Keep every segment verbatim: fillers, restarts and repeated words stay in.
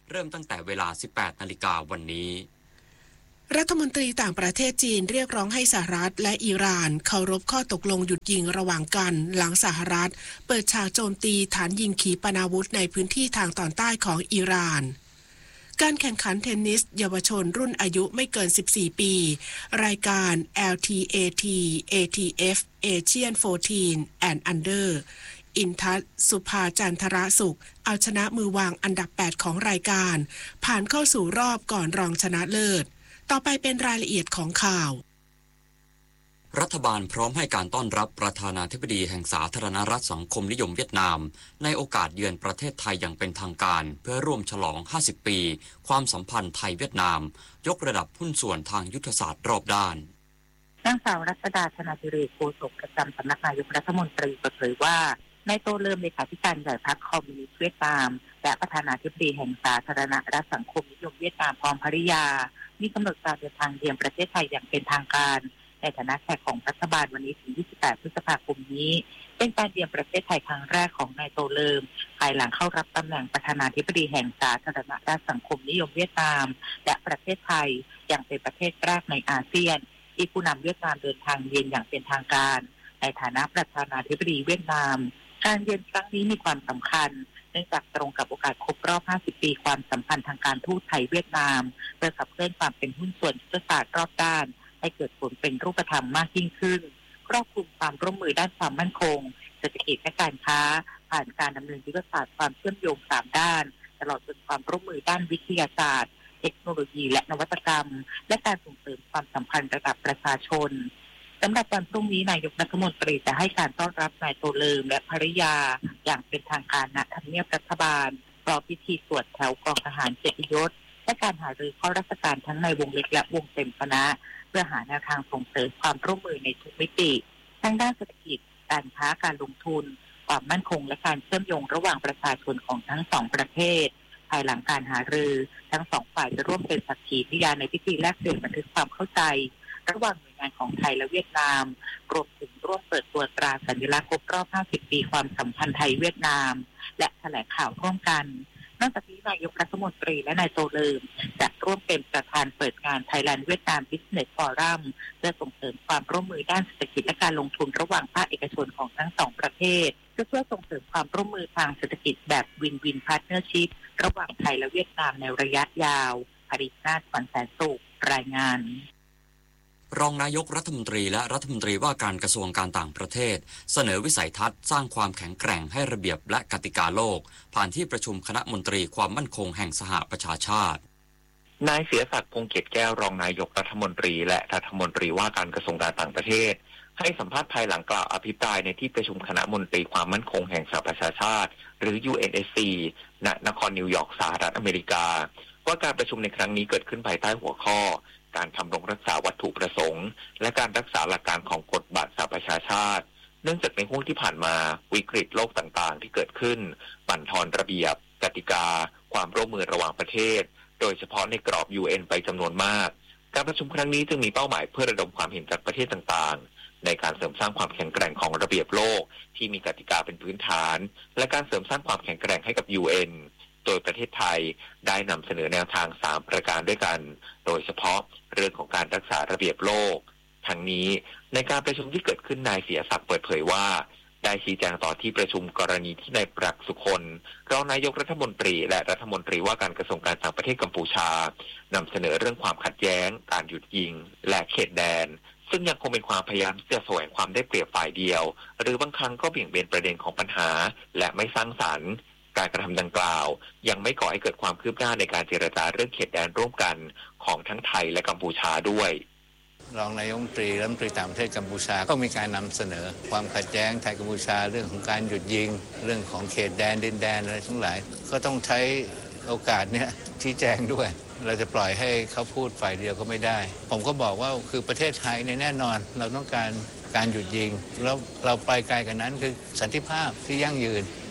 เริ่มตั้งแต่เวลา สิบแปดนาฬิกา วันนี้รัฐมนตรีต่างประเทศจีนเรียกร้องให้สหรัฐและอิหร่านเคารพข้อตกลงหยุดยิงระหว่างกันหลังสหรัฐเปิดฉากโจมตีฐานยิงขีปนาวุธในพื้นที่ทางตอนใต้ของอิหร่านการแข่งขันเทนนิสเยาวชนรุ่นอายุไม่เกินสิบสี่ปีรายการ แอล ที เอ ที เอ ที เอฟ Asian สิบสี่ and Under อินทัศน์สุภาจันทรสุขเอาชนะมือวางอันดับแปดของรายการผ่านเข้าสู่รอบก่อนรองชนะเลิศต่อไปเป็นรายละเอียดของข่าวรัฐบาลพร้อมให้การต้อนรับประธานาธิบดีแห่งสาธารณรัฐสังคมนิยมเวียดนามในโอกาสเยือนประเทศไทยอย่างเป็นทางการเพื่อร่วมฉลองห้าสิบปีความสัมพันธ์ไทยเวียดนามยกระดับหุ้นส่วนทางยุทธศาสตร์รอบด้านนางสาวรัชดาธนาธิเรศโฆษกประจำสำนักนายกรัฐมนตรีเปิดเผยว่านายโตเลิมเลขาธิการใหญ่พรรคคอมมิวนิสต์เวียดนามและประธานาธิบดีแห่งสาธารณรัฐสังคมนิยมเวียดนามพร้อมภริยามีกำหนดการเดินทางเยือนประเทศไทยอย่างเป็นทางการในฐานะแขกของรัฐบาลวันนี้ถึงยี่สิบแปดพฤษภาคมนี้เป็นการเยือนประเทศไทยครั้งแรกของนายโตเลิมภายหลังเข้ารับตำแหน่งประธานาธิบดีแห่งสาธารณรัฐสังคมนิยมเวียดนามและประเทศไทยอย่างเป็นประเทศแรกในอาเซียนที่ผู้นำเวียดนามเดินทางเยือนอย่างเป็นทางการในฐานะประธานาธิบดีเวียดนามการเยือนครั้งนี้มีความสำคัญเนื่องจากตรงกับโอกาสครบรอบห้าสิบปีความสัมพันธ์ทางการทูตไทยเวียดนามเพื่อขับเคลื่อนความเป็นหุ้นส่วนยุทธศาสตร์รอบด้านให้เกิดผลเป็นรูปธรรมมากยิ่งขึ้นครอบคลุมความร่วมมือด้านความมั่นคงเศรษฐกิจและการค้าผ่านการดำเนินยุทธศาสตร์ความเชื่อมโยงสามด้านตลอดจนความร่วมมือด้านวิทยาศาสตร์เทคโนโลยีและนวัตกรรมและการส่งเสริมความสัมพันธ์ระดับประชาชนสำหรับวันพรุ่งนี้นายกรัฐมนตรีจะให้การต้อนรับนายโตเลิมและภริยาอย่างเป็นทางการณทำเนียบรัฐบาลรอพิธีสวดแถวกองทหารเกียรติยศและการหารือข้อราชการทั้งในวงเล็กและวงเต็มคณะเพื่อหาแนวทางส่งเสริมความร่วมมือในทุกมิติทั้งด้านเศรษฐกิจการค้าการลงทุนความมั่นคงและการเชื่อมโยงระหว่างประชาชนของทั้งสองประเทศภายหลังการหารือทั้งสองฝ่ายจะร่วมเป็นสักขีพยานในพิธีแลกเปลี่ยนบันทึกความเข้าใจระหว่างหน่วยงานของไทยและเวียดนามรวมถึงร่วมเปิดตัวตราสัญลักษณ์ครบรอบห้าสิบปีความสัมพันธ์ไทยเวียดนามและแถลงข่าวร่วมกันนอกจากนี้นายกรัฐมนตรีและนายโตเลิมจะร่วมเป็นประธานเปิดงาน Thailand Vietnam Business Forum เพื่อส่งเสริมความร่วมมือด้านเศรษฐกิจและการลงทุนระหว่างภาคเอกชนของทั้งสองประเทศเพื่อส่งเสริมความร่วมมือทางเศรษฐกิจแบบ Win-Win Partnership ระหว่างไทยและเวียดนามในระยะยาวภรินาถ ขวัญแสนสุขรายงานรองนายกรัฐมนตรีและรัฐมนตรีว่าการกระทรวงการต่างประเทศเสนอวิสัยทัศน์สร้างความแข็งแกร่งให้ระเบียบและกติกาโลกผ่านที่ประชุมคณะมนตรีความมั่นคงแห่งสหประชาชาตินายเสียศักดิ์พงษ์เกตแก้วรองนายกรัฐมนตรีและรัฐมนตรีว่าการกระทรวงการต่างประเทศให้สัมภาษณ์ภายหลังกล่าวอภิปรายในที่ประชุมคณะมนตรีความมั่นคงแห่งสหประชาชาติหรือ ยู เอ็น เอส ซี ณ นครนิวยอร์กสหรัฐอเมริกาว่าการประชุมในครั้งนี้เกิดขึ้นภายใต้หัวข้อการทำรงรักษาวัตถุประสงค์และการรักษาหลักการของกฎบัตรสหประชาชาติเนื่องจากในห่วงที่ผ่านมาวิกฤตโลกต่างๆที่เกิดขึ้นบั่นทอนระเบียบกติกาความร่วมมือระหว่างประเทศโดยเฉพาะในกรอบ ยู เอ็น ไปจำนวนมากการประชุมครั้งนี้จึงมีเป้าหมายเพื่อระดมความเห็นจากประเทศต่างๆในการเสริมสร้างความแข็งแกร่งของระเบียบโลกที่มีกติกาเป็นพื้นฐานและการเสริมสร้างความแข็งแกร่งให้กับ ยู เอ็นโดยประเทศไทยได้นำเสนอแนวทางสามประการด้วยกันโดยเฉพาะเรื่องของการรักษาระเบียบโลกทั้งนี้ในการประชุมที่เกิดขึ้นนายเสียศักดิ์เปิดเผยว่าได้ชี้แจงต่อที่ประชุมกรณีที่นายปรักษ์สุคนรองนายกรัฐมนตรีและรัฐมนตรีว่าการกระทรวงการต่างประเทศกัมพูชานำเสนอเรื่องความขัดแย้งการหยุดยิงและเขตแดนซึ่งยังคงเป็นความพยายามที่จะแสวงความได้เปรียบฝ่ายเดียวหรือบางครั้งก็เบี่ยงเบนประเด็นของปัญหาและไม่สร้างสรรค์การกระทำดังกล่าวยังไม่ก่อให้เกิดความคืบหน้าในการเจรจาเรื่องเขตแดนร่วมกันของทั้งไทยและกัมพูชาด้วยรองนายกรัฐมนตรีรัฐมนตรีต่างประเทศกัมพูชาก็มีการนำเสนอความขัดแย้งไทยกัมพูชาเรื่องของการหยุดยิงเรื่องของเขตแดนดินแดนอะไรทั้งหลายก็ต้องใช้โอกาสนี้ชี้แจงด้วยเราจะปล่อยให้เขาพูดฝ่ายเดียวก็ไม่ได้ผมก็บอกว่าคือประเทศไทยเนี่ยแน่นอนเราต้องการการหยุดยิงแล้วเราไปไกลกันนั้นคือสันติภาพที่ยั่งยืน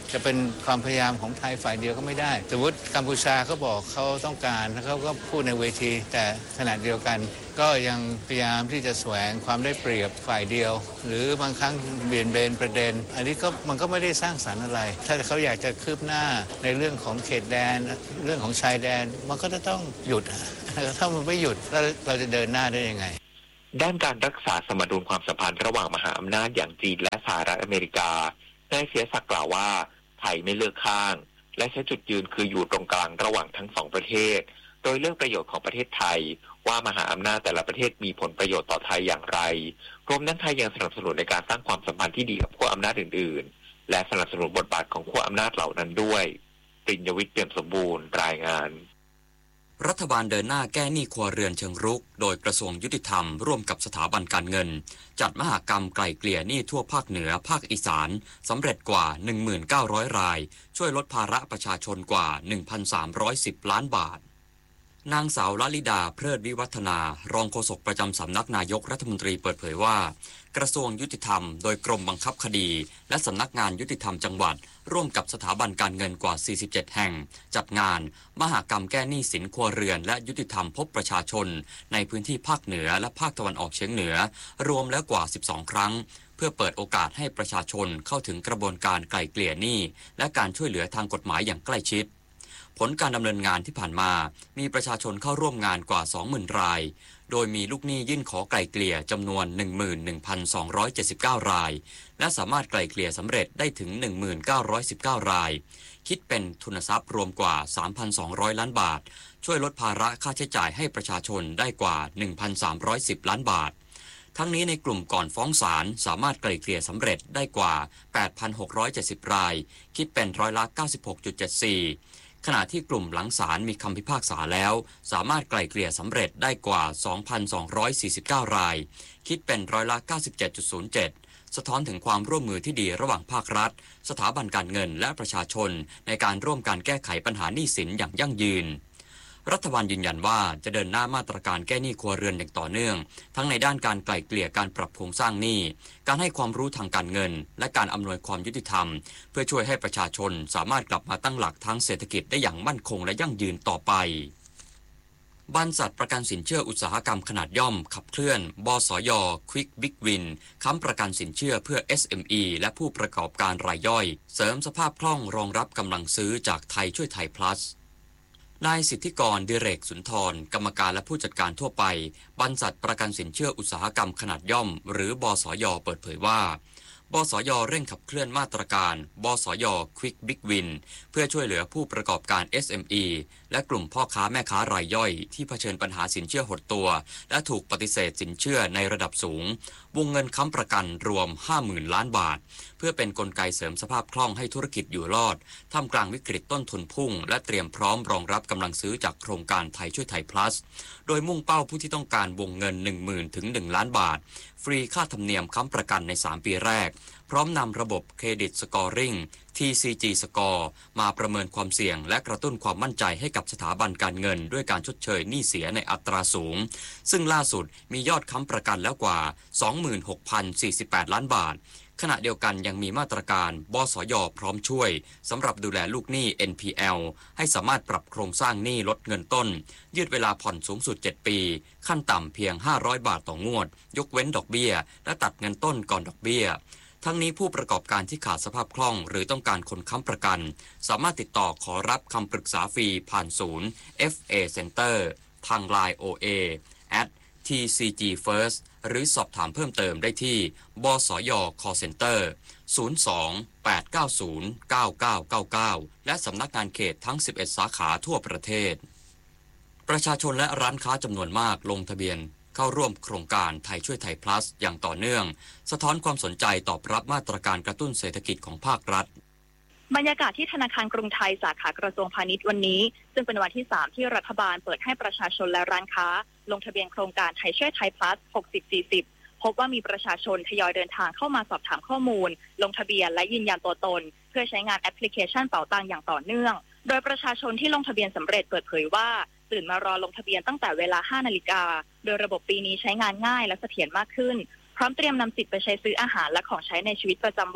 จะเป็นความพยายามของไทยฝ่ายเดียวก็ไม่ได้สมมติกัมพูชาเขาบอกเขาต้องการแล้วเขาก็พูดในเวทีแต่ขณะเดียวกันก็ยังพยายามที่จะแสวงความได้เปรียบฝ่ายเดียวหรือบางครั้งเบี่ยงเบนประเด็นอันนี้ก็มันก็ไม่ได้สร้างสรรค์อะไรถ้าเขาอยากจะคืบหน้าในเรื่องของเขตแดนเรื่องของชายแดนมันก็จะต้องหยุดถ้ามันไม่หยุดแล้วเราจะเดินหน้าได้ยังไงด้านการรักษาสมดุลความสัมพันธ์ระหว่างมหาอำนาจอย่างจีนและสหรัฐอเมริกานายเสียศักดิ์กล่าวว่าไทยไม่เลือกข้างและใช้จุดยืนคืออยู่ตรงกลางระหว่างทั้งสองประเทศโดยเลือกประโยชน์ของประเทศไทยว่ามหาอำนาจแต่ละประเทศมีผลประโยชน์ต่อไทยอย่างไรรวมทั้งไทยยังสนับสนุนในการสร้างความสัมพันธ์ที่ดีกับขั้วอำนาจอื่นๆและสนับสนุนบทบาทของขั้วอำนาจเหล่านั้นด้วยปริญญวิทย์เปี่ยมสมบูรณ์รายงานรัฐบาลเดินหน้าแก้หนี้ครัวเรือนเชิงรุกโดยกระทรวงยุติธรรมร่วมกับสถาบันการเงินจัดมหกรรมไกล่เกลี่ยหนี้ทั่วภาคเหนือภาคอีสานสำเร็จกว่า หนึ่งพันเก้าร้อย รายช่วยลดภาระประชาชนกว่า หนึ่งพันสามร้อยสิบ ล้านบาทนางสาวลลิดาเพลิดวิวัฒนารองโฆษกประจำสำนักนายกรัฐมนตรีเปิดเผยว่ากระทรวงยุติธรรมโดยกรมบังคับคดีและสำนักงานยุติธรรมจังหวัดร่วมกับสถาบันการเงินกว่าสี่สิบเจ็ดแห่งจัดงานมหกรรมแก้หนี้สินครัวเรือนและยุติธรรมพบประชาชนในพื้นที่ภาคเหนือและภาคตะวันออกเฉียงเหนือรวมแล้วกว่าสิบสองครั้งเพื่อเปิดโอกาสให้ประชาชนเข้าถึงกระบวนการไกล่เกลี่ยหนี้และการช่วยเหลือทางกฎหมายอย่างใกล้ชิดผลการดำเนินงานที่ผ่านมามีประชาชนเข้าร่วมงานกว่า สองหมื่น รายโดยมีลูกหนี้ยื่นขอไกล่เกลี่ยจำนวน หนึ่งหมื่นหนึ่งพันสองร้อยเจ็ดสิบเก้า รายและสามารถไกล่เกลี่ยสำเร็จได้ถึง หนึ่งหมื่นเก้าร้อยสิบเก้า รายคิดเป็นทุนทรัพย์รวมกว่า สามพันสองร้อย ล้านบาทช่วยลดภาระค่าใช้จ่ายให้ประชาชนได้กว่า หนึ่งพันสามร้อยสิบ ล้านบาททั้งนี้ในกลุ่มก่อนฟ้องศาลสามารถไกล่เกลี่ยสำเร็จได้กว่า แปดพันหกร้อยเจ็ดสิบ รายคิดเป็นร้อยละ เก้าสิบหกจุดเจ็ดสี่ขณะที่กลุ่มหลังศาลมีคำพิพากษาแล้วสามารถไกล่เกลี่ยสำเร็จได้กว่า สองพันสองร้อยสี่สิบเก้า รายคิดเป็นร้อยละ เก้าสิบเจ็ดจุดศูนย์เจ็ด สะท้อนถึงความร่วมมือที่ดีระหว่างภาครัฐสถาบันการเงินและประชาชนในการร่วมการแก้ไขปัญหาหนี้สินอย่างยั่งยืนรัฐบาลยืนยันว่าจะเดินหน้ามาตรการแก้หนี้ครัวเรือนอย่างต่อเนื่องทั้งในด้านการไกล่เกลี่ยการปรับโครงสร้างหนี้การให้ความรู้ทางการเงินและการอำนวยความยุติธรรมเพื่อช่วยให้ประชาชนสามารถกลับมาตั้งหลักทางเศรษฐกิจได้อย่างมั่นคงและยั่งยืนต่อไปบริษัทประกันสินเชื่ออุตสาหกรรมขนาดย่อมขับเคลื่อนบสย Quick Big Win ค้ำประกันสินเชื่อเพื่อ เอส เอ็ม อี และผู้ประกอบการรายย่อยเสริมสภาพคล่องรองรับกำลังซื้อจากไทยช่วยไทย plusนายสิทธิกรดิเรกสุนทรกรรมการและผู้จัดการทั่วไปบริษัทประกันสินเชื่ออุตสาหกรรมขนาดย่อมหรือบสยเปิดเผยว่าบสยเร่งขับเคลื่อนมาตรการบสย Quick Big Win เพื่อช่วยเหลือผู้ประกอบการ เอส เอ็ม อี และกลุ่มพ่อค้าแม่ค้ารายย่อยที่เผชิญปัญหาสินเชื่อหดตัวและถูกปฏิเสธสินเชื่อในระดับสูงวงเงินค้ำประกันรวม ห้าหมื่น ล้านบาทเพื่อเป็นกลไกเสริมสภาพคล่องให้ธุรกิจอยู่รอดท่ามกลางวิกฤตต้นทุนพุ่งและเตรียมพร้อมรองรับกำลังซื้อจากโครงการไทยช่วยไทย plus โดยมุ่งเป้าผู้ที่ต้องการวงเงิน หนึ่งหมื่น ถึง หนึ่ง ล้านบาทฟรีค่าธรรมเนียมค้ำประกันในสามปีแรกพร้อมนำระบบเครดิตสกอร์ริง ที ซี จี Score มาประเมินความเสี่ยงและกระตุ้นความมั่นใจให้กับสถาบันการเงินด้วยการชดเชยหนี้เสียในอัตราสูงซึ่งล่าสุดมียอดค้ำประกันแล้วกว่า สองหมื่นหกพันสี่สิบแปด ล้านบาทขณะเดียวกันยังมีมาตรการบสยพร้อมช่วยสำหรับดูแลลูกหนี้ เอ็น พี แอล ให้สามารถปรับโครงสร้างหนี้ลดเงินต้นยืดเวลาผ่อนสูงสุดเจ็ดปีขั้นต่ำเพียงห้าร้อยบาทต่องวดยกเว้นดอกเบี้ยและตัดเงินต้นก่อนดอกเบี้ยทั้งนี้ผู้ประกอบการที่ขาดสภาพคล่องหรือต้องการคนค้ำประกันสามารถติดต่อขอรับคำปรึกษาฟรีผ่านศูนย์ เอฟ เอ Center ทาง ไลน์ โอ เอ แอท ที ซี จี First หรือสอบถามเพิ่มเติมได้ที่บสย Call Center ศูนย์ สอง แปด เก้า ศูนย์ เก้า เก้า เก้า เก้าและสำนักงานเขตทั้งสิบเอ็ดสาขาทั่วประเทศประชาชนและร้านค้าจำนวนมากลงทะเบียนเข้าร่วมโครงการไทยช่วยไทย plus อย่างต่อเนื่องสะท้อนความสนใจตอบรับมาตรการกระตุ้นเศรษฐกิจของภาครัฐบรรยากาศที่ธนาคารกรุงไทยสาขากระทรวงพาณิชย์วันนี้ซึ่งเป็นวันที่สามที่รัฐบาลเปิดให้ประชาชนและร้านค้าลงทะเบียนโครงการไทยช่วยไทย plus หกสิบ สี่สิบพบว่ามีประชาชนทยอยเดินทางเข้ามาสอบถามข้อมูลลงทะเบียนและยืนยันตัวตนเพื่อใช้งานแอปพลิเคชันเป๋าตังอย่างต่อเนื่องโดยประชาชนที่ลงทะเบียนสำเร็จเปิดเผยว่าตื่นมารอลงทะเบียนตั้งแต่เวลา ห้านาฬิกาโดยระบบปีนี้ใช้งานง่ายและเสถียรมากขึ้นพร้อมเตรียมนำสิทธิ์ไปใช้ซื้ออาหารและของใช้ในชีวิตประจำวัน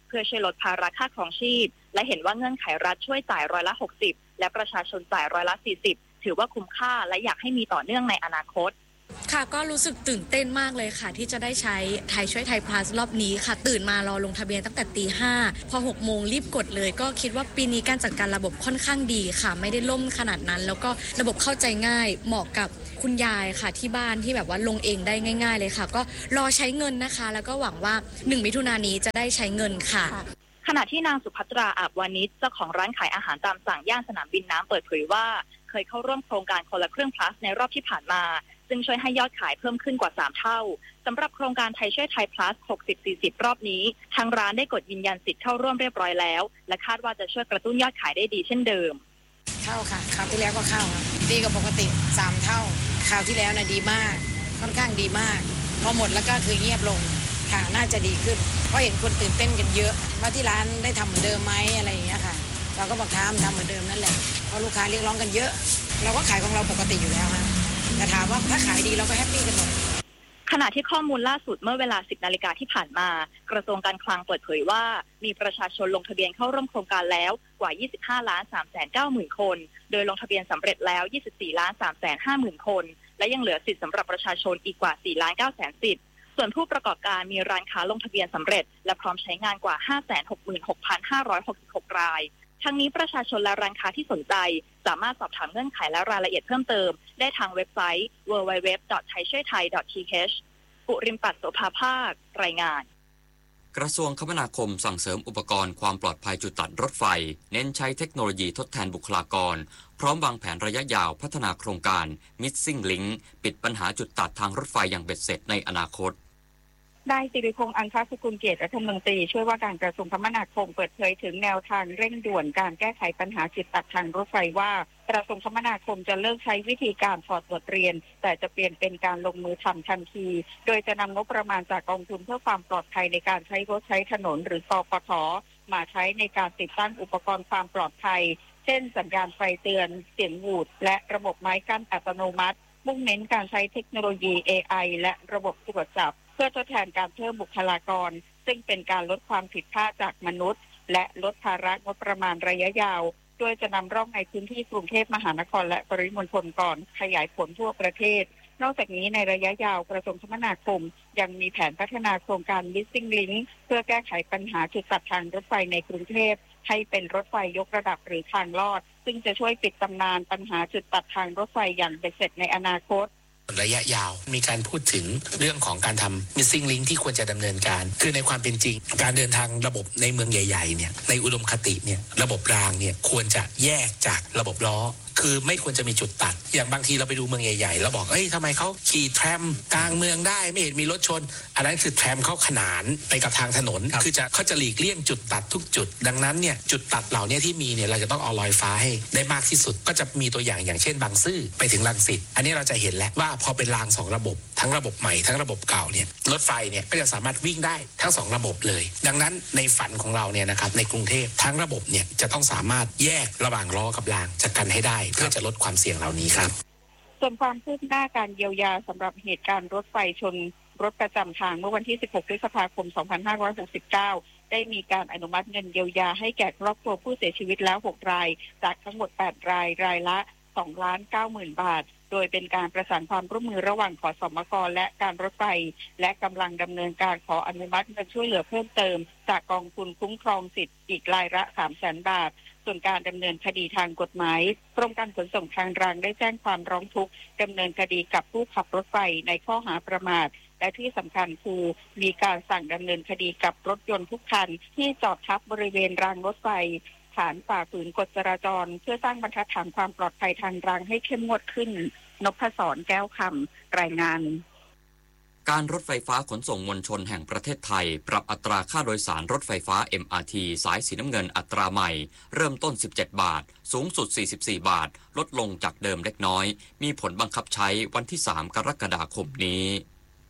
เพื่อช่วยลดภาระค่าครองชีพและเห็นว่าเงื่อนไขรัฐช่วยจ่ายร้อยละหกสิบและประชาชนจ่ายร้อยละสี่สิบถือว่าคุ้มค่าและอยากให้มีต่อเนื่องในอนาคตค่ะก็รู้สึกตื่นเต้นมากเลยค่ะที่จะได้ใช้ไทยช่วยไทยพลัสรอบนี้ค่ะตื่นมารอลงทะเบียนตั้งแต่ตีห้าพอหกโมงรีบกดเลยก็คิดว่าปีนี้การจัดการระบบค่อนข้างดีค่ะไม่ได้ล่มขนาดนั้นแล้วก็ระบบเข้าใจง่ายเหมาะกับคุณยายค่ะที่บ้านที่แบบว่าลงเองได้ง่ายๆเลยค่ะก็รอใช้เงินนะคะแล้วก็หวังว่าหนึ่งมิถุนายนนี้จะได้ใช้เงินค่ะขณะที่นางสุภัตราอาบวานิชเจ้าของร้านขายอาหารตามสั่งย่านสนามบินน้ำเปิดเผยว่าเคยเข้าร่วมโครงการคนละครึ่ง plus ในรอบที่ผ่านมาซึ่งช่วยให้ยอดขายเพิ่มขึ้นกว่าสามเท่าสำหรับโครงการไทยช่วยไทย plus หกสิบ สี่สิบ รอบนี้ทางร้านได้กดยืนยันสิทธิ์เข้าร่วมเรียบร้อยแล้วและคาดว่าจะช่วยกระตุ้นยอดขายได้ดีเช่นเดิมเข้าค่ะคราวที่แล้วก็เข้าดีกว่าปกติสามเท่าคราวที่แล้วนะดีมากค่อนข้างดีมากพอหมดแล้วก็คือเงียบลงค่ะน่าจะดีขึ้นเพราะเห็นคนตื่นเต้นกันเยอะว่าที่ร้านได้ทำเหมือนเดิมไหมอะไรอย่างเงี้ยค่ะเราก็บอกทำทำเหมือนเดิมนั่นแหละเพราะลูกค้าเรียกร้องกันเยอะเราก็ขายของเราปกติอยู่แล้วฮะแต่ถามว่าถ้าขายดีเราก็แฮปปี้กันหมดขณะที่ข้อมูลล่าสุดเมื่อเวลา สิบนาฬิกาที่ผ่านมากระทรวงการคลังเปิดเผยว่ามีประชาชนลงทะเบียนเข้าร่วมโครงการแล้วกว่า ยี่สิบห้าล้านสามแสนเก้าหมื่น คนโดยลงทะเบียนสำเร็จแล้ว ยี่สิบสี่ล้านสามแสนห้าหมื่น คนและยังเหลือสิทธิ์สำหรับประชาชนอีกกว่า สี่ล้านเก้าแสน สิทธิ์ส่วนผู้ประกอบการมีร้านค้าลงทะเบียนสำเร็จและพร้อมใช้งานกว่า ห้าแสนหกหมื่นหกพันห้าร้อยหกสิบหก รายทั้งนี้ประชาชนและร้านค้าที่สนใจสามารถสอบถามเงื่อนไขและรายละเอียดเพิ่มเติมได้ทางเว็บไซต์ ดับเบิลยู ดับเบิลยู ดับเบิลยู ดอท ไทยช่วยไทย ดอท ที เอช ปุริมปัตต์ โสภาภาครายงานกระทรวงคมนาคมสั่งเสริมอุปกรณ์ความปลอดภัยจุดตัดรถไฟเน้นใช้เทคโนโลยีทดแทนบุคลากรพร้อมวางแผนระยะยาวพัฒนาโครงการ Missing Link ปิดปัญหาจุดตัดทางรถไฟอย่างเบ็ดเสร็จในอนาคตนายสิริพงษ์อังคสกุลเกียรติรัฐมนตรีช่วยว่าการกระทรวงคมนาคมเปิดเผยถึงแนวทางเร่งด่วนการแก้ไขปัญหาจุดตัดทางรถไฟว่ากระทรวงคมนาคมจะเลิกใช้วิธีการถอดบทเรียนแต่จะเปลี่ยนเป็นการลงมือทำทันทีโดยจะนำงบประมาณจากกองทุนเพื่อความปลอดภัยในการใช้รถใช้ถนนหรือกปท.มาใช้ในการติดตั้งอุปกรณ์ความปลอดภัยเช่นสัญญาณไฟเตือนเสียงหวูดและระบบไม้กั้นอัตโนมัติมุ่งเน้นการใช้เทคโนโลยี เอ ไอ และระบบตรวจจับเพื่อทดแทนการเพิ่มบุคลากรซึ่งเป็นการลดความผิดพลาดจากมนุษย์และลดภาระงบประมาณระยะยาวโดยจะนำร่องในพื้นที่กรุงเทพมหานครและปริมณฑลก่อนขยายผลทั่วประเทศนอกจากนี้ในระยะยาวกระทรวงคมนาคมยังมีแผนพัฒนาโครงการ Missing Link เพื่อแก้ไขปัญหาจุดตัดทางรถไฟในกรุงเทพให้เป็นรถไฟยกระดับหรือทางลอดซึ่งจะช่วยปิดตำนานปัญหาจุดตัดทางรถไฟอย่างเบ็ดเสร็จในอนาคตระยะยาวมีการพูดถึงเรื่องของการทำ Missing Link ที่ควรจะดำเนินการคือในความเป็นจริงการเดินทางระบบในเมืองใหญ่ๆเนี่ยในอุดมคติเนี่ยระบบรางเนี่ยควรจะแยกจากระบบล้อคือไม่ควรจะมีจุดตัดอย่างบางทีเราไปดูเมืองใหญ่ๆแล้วบอกเอ้ยทำไมเขาขี่แทรมกลางเมืองได้ไม่เห็นมีรถชนอันนั้นคือแทรมเขาขนานไปกับทางถนนคือจะเขาจะหลีกเลี่ยงจุดตัดทุกจุดดังนั้นเนี่ยจุดตัดเหล่านี้ที่มีเนี่ยเราจะต้องเอาลอยฟ้าให้ได้มากที่สุดก็จะมีตัวอย่างอย่างเช่นบางซื่อไปถึงรังสิตอันนี้เราจะเห็นแล้วว่าพอเป็นรางสองระบบทั้งระบบใหม่ทั้งระบบเก่าเนี่ยรถไฟเนี่ยก็จะสามารถวิ่งได้ทั้งสองระบบเลยดังนั้นในฝันของเราเนี่ยนะครับในกรุงเทพทั้งระบบเนี่ยจะต้องสามารถแยกระหว่างล้อกับรางจากกันให้ได้เพื่อจะลดความเสี่ยงเหล่านี้ครับส่วนความคืบหน้าการเยียวยาสำหรับเหตุการณ์รถไฟชนรถประจำทางเมื่อวันที่สิบหกพฤษภาคมสองพันห้าร้อยหกสิบเก้าได้มีการอนุมัติเงินเยียวยาให้แก่ครอบครัวผู้เสียชีวิตแล้วหกรายจากทั้งหมดแปดรายรายละสองล้านเก้าหมื่นบาทโดยเป็นการประสานความร่วมมือระหว่างขสมกและการรถไฟและกำลังดำเนินการขออนุมัติเงินช่วยเหลือเพิ่มเติมจากกองทุนคุ้มครองสิทธิ์อีกรายละ สามแสน บาทส่วนการดำเนินคดีทางกฎหมายกรมการขนส่งทางรางได้แจ้งความร้องทุกข์ดำเนินคดีกับผู้ขับรถไฟในข้อหาประมาทและที่สำคัญคือมีการสั่งดำเนินคดีกับรถยนต์ทุกคันที่จอดทับบริเวณรางรถไฟฐานฝ่าฝืนกฎจราจรเพื่อสร้างบรรทัดฐานความปลอดภัยทางรางให้เข้มงวดขึ้นนพศรแก้วคำรายงานการรถไฟฟ้าขนส่งมวลชนแห่งประเทศไทยปรับอัตราค่าโดยสารรถไฟฟ้า เอ็ม อาร์ ที สายสีน้ำเงินอัตราใหม่เริ่มต้นสิบเจ็ดบาทสูงสุดสี่สิบสี่บาทลดลงจากเดิมเล็กน้อยมีผลบังคับใช้วันที่สามกรกฎาคมนี้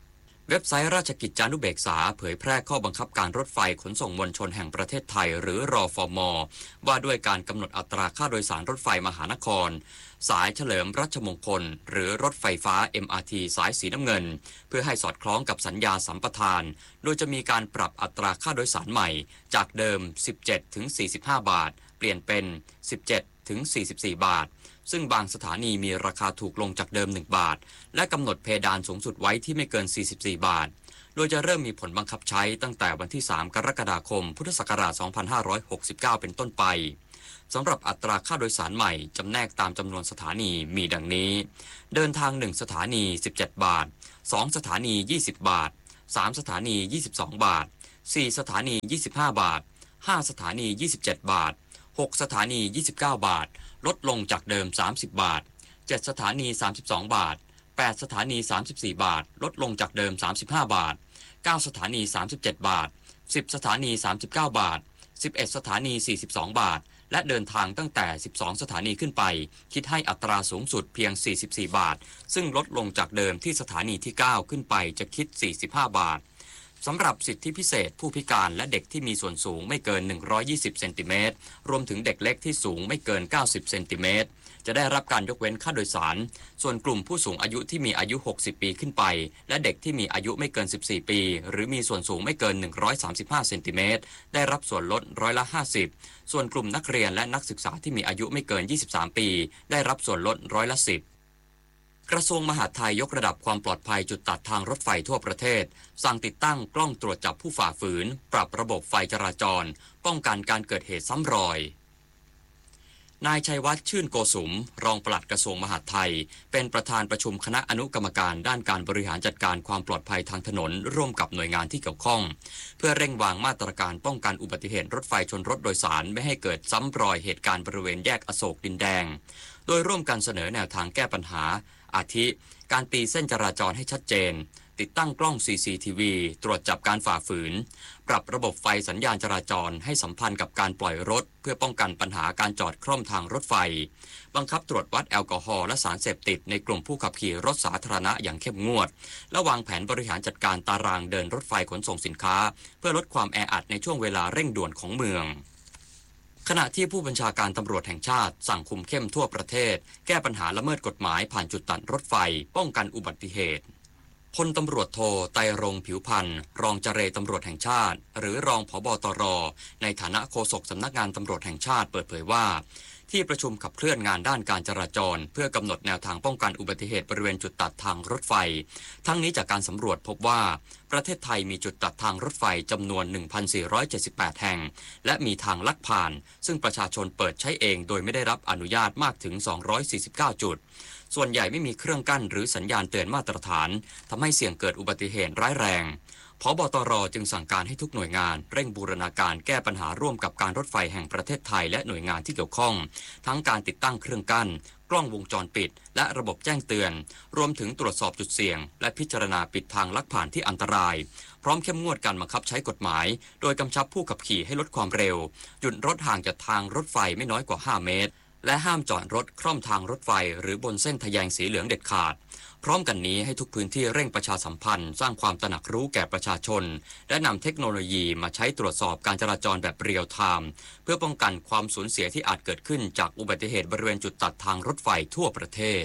เว็บไซต์ราชกิจจานุเบกษาเผยแพร่ข้อบังคับการรถไฟขนส่งมวลชนแห่งประเทศไทยหรือรอ ฟอ มอ ว่าด้วยการกำหนดอัตราค่าโดยสารรถไฟมหานครสายเฉลิมรัชมงคลหรือรถไฟฟ้า เอ็ม อาร์ ที สายสีน้ำเงินเพื่อให้สอดคล้องกับสัญญาสัมปทานโดยจะมีการปรับอัตราค่าโดยสารใหม่จากเดิม สิบเจ็ดถึงสี่สิบห้า บาทเปลี่ยนเป็น สิบเจ็ดถึงสี่สิบสี่ บาทซึ่งบางสถานีมีราคาถูกลงจากเดิมหนึ่งบาทและกำหนดเพดานสูงสุดไว้ที่ไม่เกินสี่สิบสี่บาทโดยจะเริ่มมีผลบังคับใช้ตั้งแต่วันที่สามกรกฎาคมพุทธศักราชสองพันห้าร้อยหกสิบเก้าเป็นต้นไปสำหรับอัตราค่าโดยสารใหม่จำแนกตามจำนวนสถานีมีดังนี้เดินทางหนึ่งสถานีสิบเจ็ดบาทสองสถานียี่สิบบาทสามสถานียี่สิบสองบาทสี่สถานียี่สิบห้าบาทห้าสถานียี่สิบเจ็ดบาทหกสถานียี่สิบเก้าบาทลดลงจากเดิมสามสิบบาทเจ็ดสถานีสามสิบสองบาทแปดสถานีสามสิบสี่บาทลดลงจากเดิมสามสิบห้าบาทเก้าสถานีสามสิบเจ็ดบาทสิบสถานีสามสิบเก้าบาทสิบเอ็ดสถานีสี่สิบสองบาทและเดินทางตั้งแต่สิบสองสถานีขึ้นไปคิดให้อัตราสูงสุดเพียงสี่สิบสี่บาทซึ่งลดลงจากเดิมที่สถานีที่เก้าขึ้นไปจะคิดสี่สิบห้าบาทสำหรับสิทธิพิเศษผู้พิการและเด็กที่มีส่วนสูงไม่เกินหนึ่งร้อยยี่สิบเซนติเมตรรวมถึงเด็กเล็กที่สูงไม่เกินเก้าสิบเซนติเมตรจะได้รับการยกเว้นค่าโดยสารส่วนกลุ่มผู้สูงอายุที่มีอายุหกสิบปีขึ้นไปและเด็กที่มีอายุไม่เกินสิบสี่ปีหรือมีส่วนสูงไม่เกินหนึ่งร้อยสามสิบห้าเซนติเมตรได้รับส่วนลดร้อยละห้าสิบส่วนกลุ่มนักเรียนและนักศึกษาที่มีอายุไม่เกินยี่สิบสามปีได้รับส่วนลดร้อยละสิบกระทรวงมหาดไทยยกระดับความปลอดภัยจุดตัดทางรถไฟทั่วประเทศสั่งติดตั้งกล้องตรวจจับผู้ฝ่าฝืนปรับระบบไฟจราจรป้องกันการเกิดเหตุซ้ำรอยนายชัยวัฒน์ชื่นโกสุมรองปลัดกระทรวงมหาดไทยเป็นประธานประชุมคณะอนุกรรมการด้านการบริหารจัดการความปลอดภัยทางถนนร่วมกับหน่วยงานที่เกี่ยวข้องเพื่อเร่งวางมาตรการป้องกันอุบัติเหตุรถไฟชนรถโดยสารไม่ให้เกิดซ้ำรอยเหตุการณ์บริเวณแยกอโศกดินแดงโดยร่วมกันเสนอแนวทางแก้ปัญหาอาทิการตีเส้นจราจรให้ชัดเจนติดตั้งกล้อง ซี ซี ที วี ตรวจจับการฝ่าฝืนปรับระบบไฟสัญญาณจราจรให้สัมพันธ์กับการปล่อยรถเพื่อป้องกันปัญหาการจอดคล่อมทางรถไฟบังคับตรวจวัดแอลกอฮอล์และสารเสพติดในกลุ่มผู้ขับขี่รถสาธารณะอย่างเข้มงวดและวางแผนบริหารจัดการตารางเดินรถไฟขนส่งสินค้าเพื่อลดความแออัดในช่วงเวลาเร่งด่วนของเมืองขณะที่ผู้บัญชาการตำรวจแห่งชาติสั่งคุมเข้มทั่วประเทศแก้ปัญหาละเมิดกฎหมายผ่านจุดตัดรถไฟป้องกันอุบัติเหตุพลตำรวจโทไตรรงค์ผิวพันธ์รองเจรตำรวจแห่งชาติหรือรองผบ.ตร.ในฐานะโฆษกสำนักงานตำรวจแห่งชาติเปิดเผยว่าที่ประชุมขับเคลื่อนงานด้านการจราจรเพื่อกำหนดแนวทางป้องกันอุบัติเหตุบริเวณจุดตัดทางรถไฟทั้งนี้จากการสำรวจพบว่าประเทศไทยมีจุดตัดทางรถไฟจำนวน หนึ่งพันสี่ร้อยเจ็ดสิบแปด แห่งและมีทางลักผ่านซึ่งประชาชนเปิดใช้เองโดยไม่ได้รับอนุญาตมากถึงสองร้อยสี่สิบเก้าจุดส่วนใหญ่ไม่มีเครื่องกั้นหรือสัญญาณเตือนมาตรฐานทำให้เสี่ยงเกิดอุบัติเหตุร้ายแรงผบ.ตร.จึงสั่งการให้ทุกหน่วยงานเร่งบูรณาการแก้ปัญหาร่วมกับการรถไฟแห่งประเทศไทยและหน่วยงานที่เกี่ยวข้องทั้งการติดตั้งเครื่องกั้นกล้องวงจรปิดและระบบแจ้งเตือนรวมถึงตรวจสอบจุดเสี่ยงและพิจารณาปิดทางลักผ่านที่อันตรายพร้อมเข้มงวดการบังคับใช้กฎหมายโดยกำชับผู้ขับขี่ให้ลดความเร็วหยุดรถห่างจากทางรถไฟไม่น้อยกว่าห้าเมตรและห้ามจอดรถคล่อมทางรถไฟหรือบนเส้นทะแยงสีเหลืองเด็ดขาดพร้อมกันนี้ให้ทุกพื้นที่เร่งประชาสัมพันธ์สร้างความตระหนักรู้แก่ประชาชนและนำเทคโนโลยีมาใช้ตรวจสอบการจราจรแบบเรียลไทม์เพื่อป้องกันความสูญเสียที่อาจเกิดขึ้นจากอุบัติเหตุบริเวณจุดตัดทางรถไฟทั่วประเทศ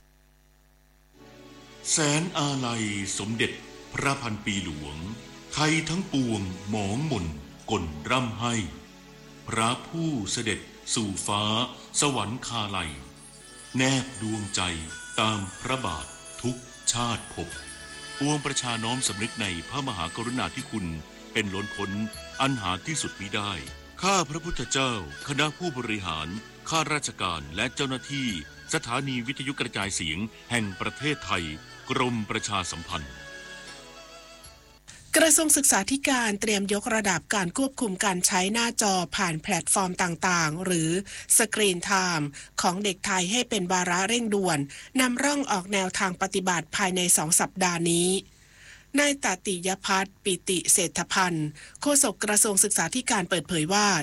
แสนอาลัยสมเด็จพระพันปีหลวงไทยทั้งปวงหมองหม่นก่นร่ำให้พระผู้เสด็จสู่ฟ้าสวรรคาลัยแนบดวงใจตามพระบาททุกชาติภพปวงประชาน้อมสำนึกในพระมหากรุณาธิคุณเป็นล้นพ้นอันหาที่สุดมิได้ข้าพระพุทธเจ้าคณะผู้บริหารข้าราชการและเจ้าหน้าที่สถานีวิทยุกระจายเสียงแห่งประเทศไทยกรมประชาสัมพันธ์กระทรวงศึกษาธิการเตรียมยกระดับการควบคุมการใช้หน้าจอผ่านแพลตฟอร์มต่างๆหรือสกรีนไทม์ของเด็กไทยให้เป็นวาระเร่งด่วนนำร่องออกแนวทางปฏิบัติภายในสองสัปดาห์นี้นายตติยพัฒน์ปิติเศรษฐพันธ์โฆษกกระทรวงศึกษาธิการเปิดเผยว่า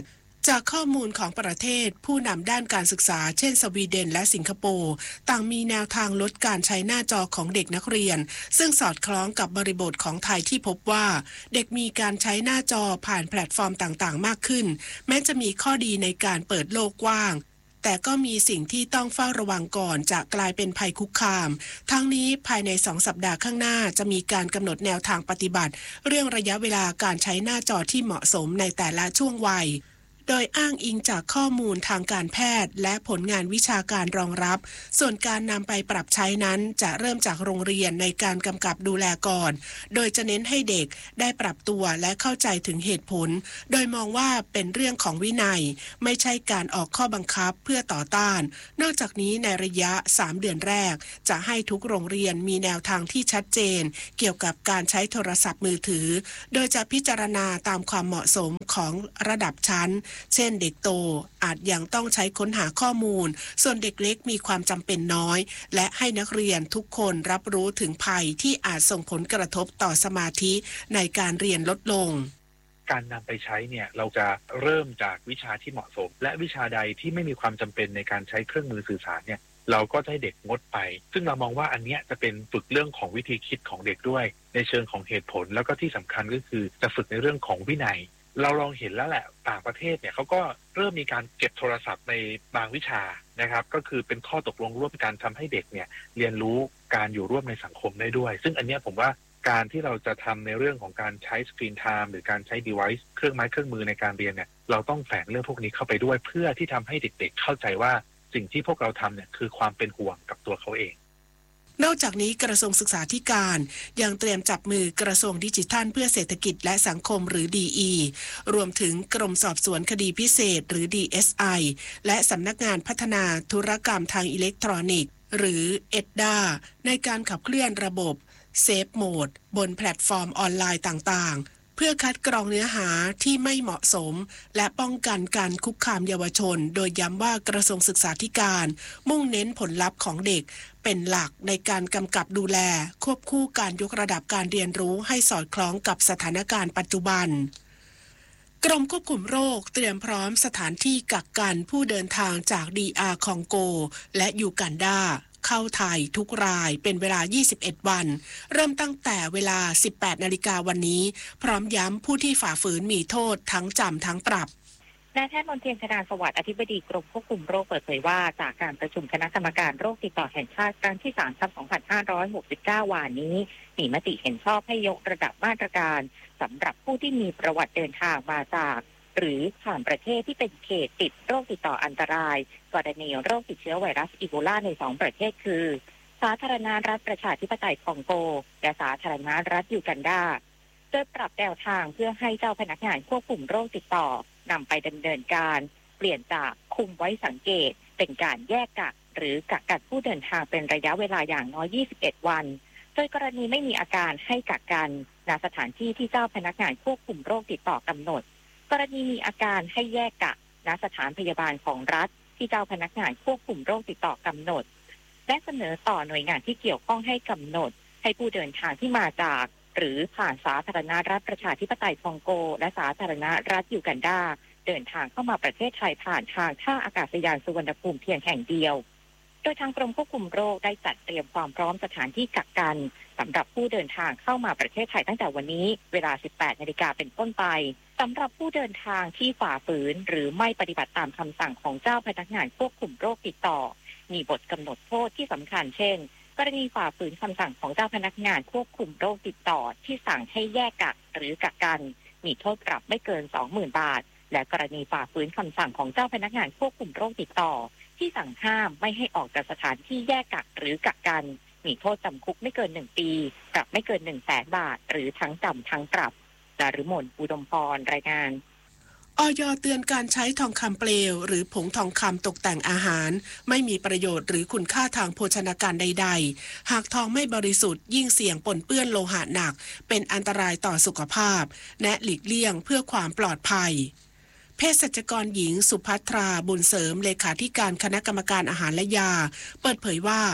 จากข้อมูลของประเทศผู้นำด้านการศึกษาเช่นสวีเดนและสิงคโปร์ต่างมีแนวทางลดการใช้หน้าจอของเด็กนักเรียนซึ่งสอดคล้องกับบริบทของไทยที่พบว่าเด็กมีการใช้หน้าจอผ่านแพลตฟอร์มต่างๆมากขึ้นแม้จะมีข้อดีในการเปิดโลกกว้างแต่ก็มีสิ่งที่ต้องเฝ้าระวังก่อนจะกลายเป็นภัยคุกคามทั้งนี้ภายในสองสัปดาห์ข้างหน้าจะมีการกำหนดแนวทางปฏิบัติเรื่องระยะเวลาการใช้หน้าจอที่เหมาะสมในแต่ละช่วงวัยโดยอ้างอิงจากข้อมูลทางการแพทย์และผลงานวิชาการรองรับส่วนการนำไปปรับใช้นั้นจะเริ่มจากโรงเรียนในการกำกับดูแลก่อนโดยจะเน้นให้เด็กได้ปรับตัวและเข้าใจถึงเหตุผลโดยมองว่าเป็นเรื่องของวินัยไม่ใช่การออกข้อบังคับเพื่อต่อต้านนอกจากนี้ในระยะสามเดือนแรกจะให้ทุกโรงเรียนมีแนวทางที่ชัดเจนเกี่ยวกับการใช้โทรศัพท์มือถือโดยจะพิจารณาตามความเหมาะสมของระดับชั้นเช่นเด็กโตอาจยังต้องใช้ค้นหาข้อมูลส่วนเด็กเล็กมีความจำเป็นน้อยและให้นักเรียนทุกคนรับรู้ถึงภัยที่อาจส่งผลกระทบต่อสมาธิในการเรียนลดลงการนำไปใช้เนี่ยเราจะเริ่มจากวิชาที่เหมาะสมและวิชาใดที่ไม่มีความจำเป็นในการใช้เครื่องมือสื่อสารเนี่ยเราก็จะให้เด็กงดไปซึ่งเรามองว่าอันเนี้ยจะเป็นฝึกเรื่องของวิธีคิดของเด็กด้วยในเชิงของเหตุผลแล้วก็ที่สำคัญก็คือจะฝึกในเรื่องของวินัยเราลองเห็นแล้วแหละต่างประเทศเนี่ยเขาก็เริ่มมีการเก็บโทรศัพท์ในบางวิชานะครับก็คือเป็นข้อตกลงร่วมกันทำให้เด็กเนี่ยเรียนรู้การอยู่ร่วมในสังคมได้ด้วยซึ่งอันนี้ผมว่าการที่เราจะทำในเรื่องของการใช้สกรีนไทม์หรือการใช้ device เครื่องไม้เครื่องมือในการเรียนเนี่ยเราต้องแฝงเรื่องพวกนี้เข้าไปด้วยเพื่อที่ทำให้เด็กๆเข้าใจว่าสิ่งที่พวกเราทำเนี่ยคือความเป็นห่วงกับตัวเขาเองนอกจากนี้กระทรวงศึกษาธิการยังเตรียมจับมือกระทรวงดิจิทัลเพื่อเศรษฐกิจและสังคมหรือ ดี อี รวมถึงกรมสอบสวนคดีพิเศษหรือ ดี เอส ไอ และสำนักงานพัฒนาธุรกรรมทางอิเล็กทรอนิกส์หรือ เอด ดี เอ ในการขับเคลื่อนระบบเซฟโหมดบนแพลตฟอร์มออนไลน์ต่างๆเพื่อคัดกรองเนื้อหาที่ไม่เหมาะสมและป้องกันการคุกคามเยาวชนโดยย้ำว่ากระทรวงศึกษาธิการมุ่งเน้นผลลัพธ์ของเด็กเป็นหลักในการกำกับดูแลควบคู่การยกระดับการเรียนรู้ให้สอดคล้องกับสถานการณ์ปัจจุบันกรมควบคุมโรคเตรียมพร้อมสถานที่กักกันผู้เดินทางจาก ดี อาร์ คองโกและยูกันดาเข้าไทยทุกรายเป็นเวลายี่สิบเอ็ดวันเริ่มตั้งแต่เวลา สิบแปดนาฬิกาวันนี้พร้อมย้ำผู้ที่ฝ่าฝืนมีโทษทั้งจำทั้งปรับนายแพทย์มนเทียนชนาสวัสดิ์อธิบดีกรมควบคุมโรคเปิดเผยว่าจากการประชุมคณะกรรมการโรคติดต่อแห่งชาติครั้งที่สามทับสองพันห้าร้อยหกสิบเก้าวานนี้มีมติเห็นชอบให้ยกระดับมาตรการสำหรับผู้ที่มีประวัติเดินทางมาจากหรือผ่านประเทศที่เป็นเขตติดโรคติดต่ออันตรายกรณีโรคติดเชื้อไวรัสอีโบลาในสองประเทศคือสาธารณรัฐประชาธิปไตยคองโกและสาธารณรัฐยูกันดาโดยปรับแนวทางเพื่อให้เจ้าพนักงานควบคุมโรคติดต่อนำไปดำเนินการเปลี่ยนจากคุมไว้สังเกตเป็นการแยกกักหรือกักกันผู้เดินทางเป็นระยะเวลาอย่างน้อยยี่สิบเอ็ดวันโดยกรณีไม่มีอาการให้กักกันณสถานที่ที่เจ้าพนักงานควบคุมโรคติดต่อกำหนดกรณีมีอาการให้แยกกักณสถานพยาบาลของรัฐที่เจ้าพนักงานควบคุมโรคติดต่อกำหนดและเสนอต่อหน่วยงานที่เกี่ยวข้องให้กำหนดให้ผู้เดินทางที่มาจากหรือผ่านสาธารณรัฐประชาธิปไตยคองโกและสาธารณรัฐยูกันดาเดินทางเข้ามาประเทศไทยผ่านทางท่าอากาศยานสุวรรณภูมิเพียงแห่งเดียวโดยทางกรมควบคุมโรคได้จัดเตรียมความพร้อมสถานที่กักกันสำหรับผู้เดินทางเข้ามาประเทศไทยตั้งแต่วันนี้เวลา สิบแปดนาฬิกาเป็นต้นไปสำหรับผู้เดินทางที่ฝ่าฝืนหรือไม่ปฏิบัติตามคำสั่งของเจ้าพนักงานควบคุมโรคติดต่อมีบทกำหนดโทษที่สำคัญเช่นกรณีฝ่าฝืนคำสั่งของเจ้าพนักงานควบคุมโรคติดต่อที่สั่งให้แยกกักหรือกักกันมีโทษปรับไม่เกิน สองหมื่น บาทและกรณีฝ่าฝืนคำสั่งของเจ้าพนักงานควบคุมโรคติดต่อที่สั่งห้ามไม่ให้ออกจากสถานที่แยกกักหรือกักกันมีโทษจำคุกไม่เกินหนึ่งปีปรับไม่เกิน หนึ่งแสน บาทหรือทั้งจำทั้งปรับดารุมนอุดมพรรายงานอย.เตือนการใช้ทองคำเปลวหรือผงทองคำตกแต่งอาหารไม่มีประโยชน์หรือคุณค่าทางโภชนาการใดๆหากทองไม่บริสุทธิ์ยิ่งเสี่ยงปนเปื้อนโลหะหนักเป็นอันตรายต่อสุขภาพแนะหลีกเลี่ยงเพื่อความปลอดภัยเภสัชกรหญิงสุภัทราบุญเสริมเลขาธิการคณะกรรมการอาหารและยาเปิดเผยว่า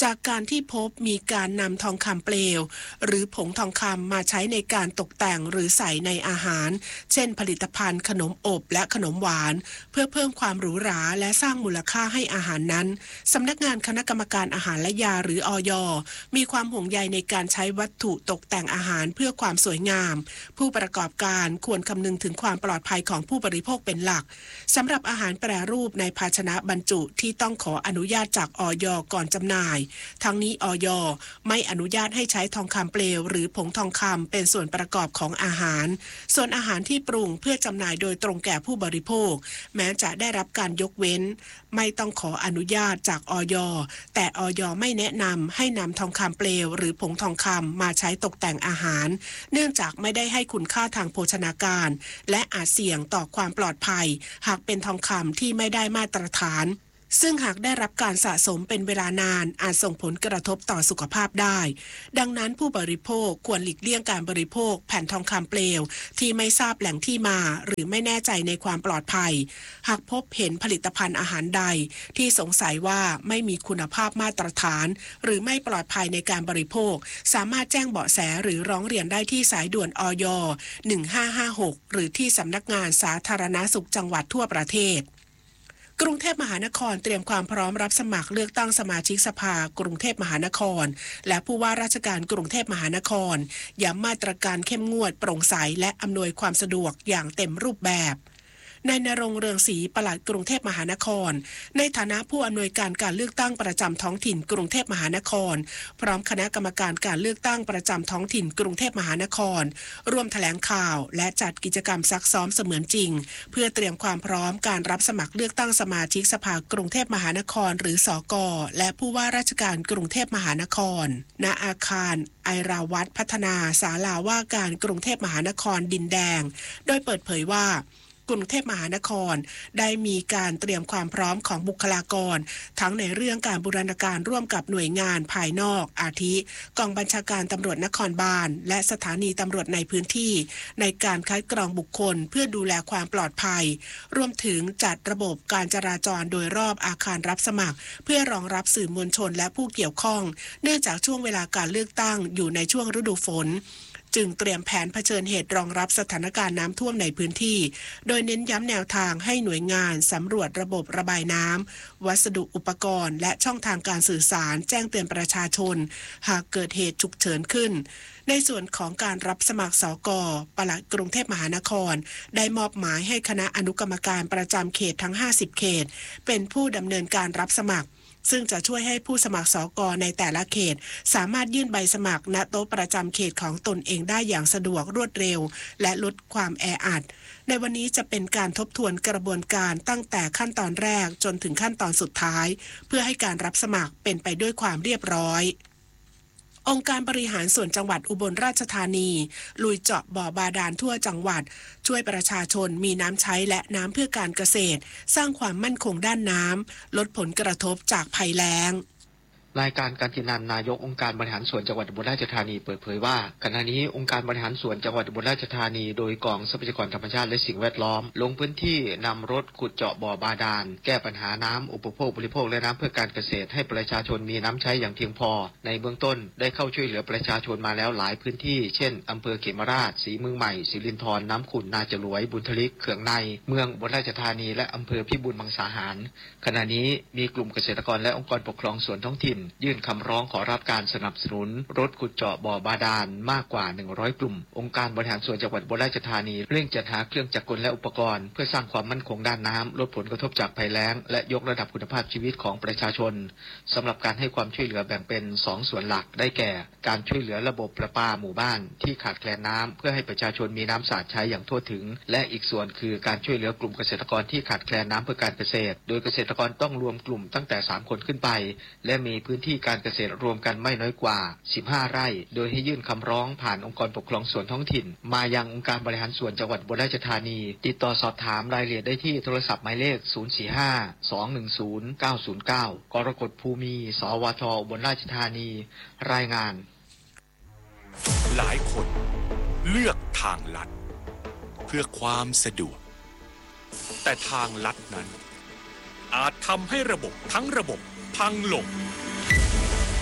จากการที่พบมีการนำทองคำเปลวหรือผงทองคำมาใช้ในการตกแต่งหรือใส่ในอาหารเช่นผลิตภัณฑ์ขนมอบและขนมหวานเพื่อเพิ่มความหรูหราและสร้างมูลค่าให้อาหารนั้นสำนักงานคณะกรรมการอาหารและยาหรืออย.มีความห่วงใยในการใช้วัตถุตกแต่งอาหารเพื่อความสวยงามผู้ประกอบการควรคำนึงถึงความปลอดภัยของผู้บริโภคเป็นหลักสำหรับอาหารแปรรูปในภาชนะบรรจุที่ต้องขออนุญาตจากอย.ก่อนจำหน่ายทั้งนี้อย.ไม่อนุญาตให้ใช้ทองคำเปลวหรือผงทองคำเป็นส่วนประกอบของอาหารส่วนอาหารที่ปรุงเพื่อจำหน่ายโดยตรงแก่ผู้บริโภคแม้จะได้รับการยกเว้นไม่ต้องขออนุญาตจากอย.แต่อย.ไม่แนะนำให้นำทองคำเปลวหรือผงทองคำมาใช้ตกแต่งอาหารเนื่องจากไม่ได้ให้คุณค่าทางโภชนาการและอาจเสี่ยงต่อความปลอดภัยหากเป็นทองคำที่ไม่ได้มาตรฐานซึ่งหากได้รับการสะสมเป็นเวลานานอาจส่งผลกระทบต่อสุขภาพได้ดังนั้นผู้บริโภคควรหลีกเลี่ยงการบริโภคแผ่นทองคำเปลวที่ไม่ทราบแหล่งที่มาหรือไม่แน่ใจในความปลอดภัยหากพบเห็นผลิตภัณฑ์อาหารใดที่สงสัยว่าไม่มีคุณภาพมาตรฐานหรือไม่ปลอดภัยในการบริโภคสามารถแจ้งเบาะแสหรือร้องเรียนได้ที่สายด่วนอย หนึ่งห้าห้าหกหรือที่สำนักงานสาธารณสุขจังหวัดทั่วประเทศกรุงเทพมหานครเตรียมความพร้อมรับสมัครเลือกตั้งสมาชิกสภากรุงเทพมหานครและผู้ว่าราชการกรุงเทพมหานครย้ำมาตรการเข้มงวดโปร่งใสและอำนวยความสะดวกอย่างเต็มรูปแบบนายณรงค์เรืองศรีปลัดกรุงเทพมหานครในฐานะผู้อำนวยการการเลือกตั้งประจำท้องถิ่นกรุงเทพมหานครพร้อมคณะกรรมการการเลือกตั้งประจำท้องถิ่นกรุงเทพมหานครร่วมแถลงข่าวและจัดกิจกรรมซักซ้อมเสมือนจริงเพื่อเตรียมความพร้อมการรับสมัครเลือกตั้งสมาชิกสภากรุงเทพมหานครหรือสก.และผู้ว่าราชการกรุงเทพมหานครณอาคารไอราวัฒน์พัฒนาศาลาว่าการกรุงเทพมหานครดินแดงโดยเปิดเผยว่ากรุงเทพมหานครได้มีการเตรียมความพร้อมของบุคลากรทั้งในเรื่องการบูรณาการร่วมกับหน่วยงานภายนอกอาทิกองบัญชาการตำรวจนครบาลและสถานีตำรวจในพื้นที่ในการคัดกรองบุคคลเพื่อดูแลความปลอดภัยรวมถึงจัดระบบการจราจรโดยรอบอาคารรับสมัครเพื่อรองรับสื่อมวลชนและผู้เกี่ยวข้องเนื่องจากช่วงเวลาการเลือกตั้งอยู่ในช่วงฤดูฝนจึงเตรียมแผนเผชิญเหตุรองรับสถานการณ์น้ำท่วมในพื้นที่โดยเน้นย้ำแนวทางให้หน่วยงานสำรวจระบบระบายน้ำวัสดุอุปกรณ์และช่องทางการสื่อสารแจ้งเตือนประชาชนหากเกิดเหตุฉุกเฉินขึ้นในส่วนของการรับสมัครสก.ปลัดกรุงเทพมหานครได้มอบหมายให้คณะอนุกรรมการประจำเขตทั้งห้าสิบเขตเป็นผู้ดำเนินการรับสมัครซึ่งจะช่วยให้ผู้สมัครสก.ในแต่ละเขตสามารถยื่นใบสมัครณโต๊ะประจำเขตของตนเองได้อย่างสะดวกรวดเร็วและลดความแออัดในวันนี้จะเป็นการทบทวนกระบวนการตั้งแต่ขั้นตอนแรกจนถึงขั้นตอนสุดท้ายเพื่อให้การรับสมัครเป็นไปด้วยความเรียบร้อยองค์การบริหารส่วนจังหวัดอุบลราชธานีลุยเจาะบ่อบาดาลทั่วจังหวัดช่วยประชาชนมีน้ำใช้และน้ำเพื่อการเกษตรสร้างความมั่นคงด้านน้ำลดผลกระทบจากภัยแล้งนายการการจินันนายกองค์การบริหารส่วนจังหวัดอุบลราชธานีเปิดเผยว่าขณะนี้องค์การบริหารส่วนจังหวัดอุบลราชธานีโดยกองทรัพยากรธรรมชาติและสิ่งแวดล้อมลงพื้นที่นำรถขุดเจาะบ่อบาดาลแก้ปัญหาน้ำอุปโภคบริโภคและน้ำเพื่อการเกษตรให้ประชาชนมีน้ำใช้อย่างเพียงพอในเบื้องต้นได้เข้าช่วยเหลือประชาชนมาแล้วหลายพื้นที่เช่นอำเภอเขมราชศรีเมืองใหม่ศรีรินธรน้ำขุ่นนาจรวยบุญทลิกเขื่องในเมืองอุบลราชธานีและอำเภอพิบูลมังสาหารขณะนี้มีกลุ่มเกษตรกรและองค์กรปกครองส่วนท้องถิ่นยื่นคำร้องขอรับการสนับสนุนรถขุดเจาะบ่อบาดาลมากกว่าหนึ่งร้อยกลุ่มองค์การบริหารส่วนจังหวัดอุบลราชธานีเร่งจัดหาเครื่องจักรกลและอุปกรณ์เพื่อสร้างความมั่นคงด้านน้ำลดผลกระทบจากภัยแล้งและยกระดับคุณภาพชีวิตของประชาชนสำหรับการให้ความช่วยเหลือแบ่งเป็นสองส่วนหลักได้แก่การช่วยเหลือระบบประปาหมู่บ้านที่ขาดแคลนน้ำเพื่อให้ประชาชนมีน้ำสะอาดใช้อย่างทั่วถึงและอีกส่วนคือการช่วยเหลือกลุ่มเกษตรกรที่ขาดแคลนน้ำเพื่อการเกษตรโดยเกษตรกรต้องรวมกลุ่มตั้งแต่สามคนขึ้นไปและมีพื้นที่การเกษตรรวมกันไม่น้อยกว่าสิบห้าไร่โดยให้ยื่นคำร้องผ่านองค์กรปกครองส่วนท้องถิ่นมายังองค์การบริหารส่วนจังหวัดอุบลราชธานีติดต่อสอบถามรายละเอียดได้ที่โทรศัพท์หมายเลขศูนย์ สี่ ห้า สอง หนึ่ง ศูนย์ เก้า ศูนย์ เก้ากรกฎภูมิสวทอุบลราชธานีรายงานหลายคนเลือกทางลัดเพื่อความสะดวกแต่ทางลัดนั้นอาจทำให้ระบบทั้งระบบพังลง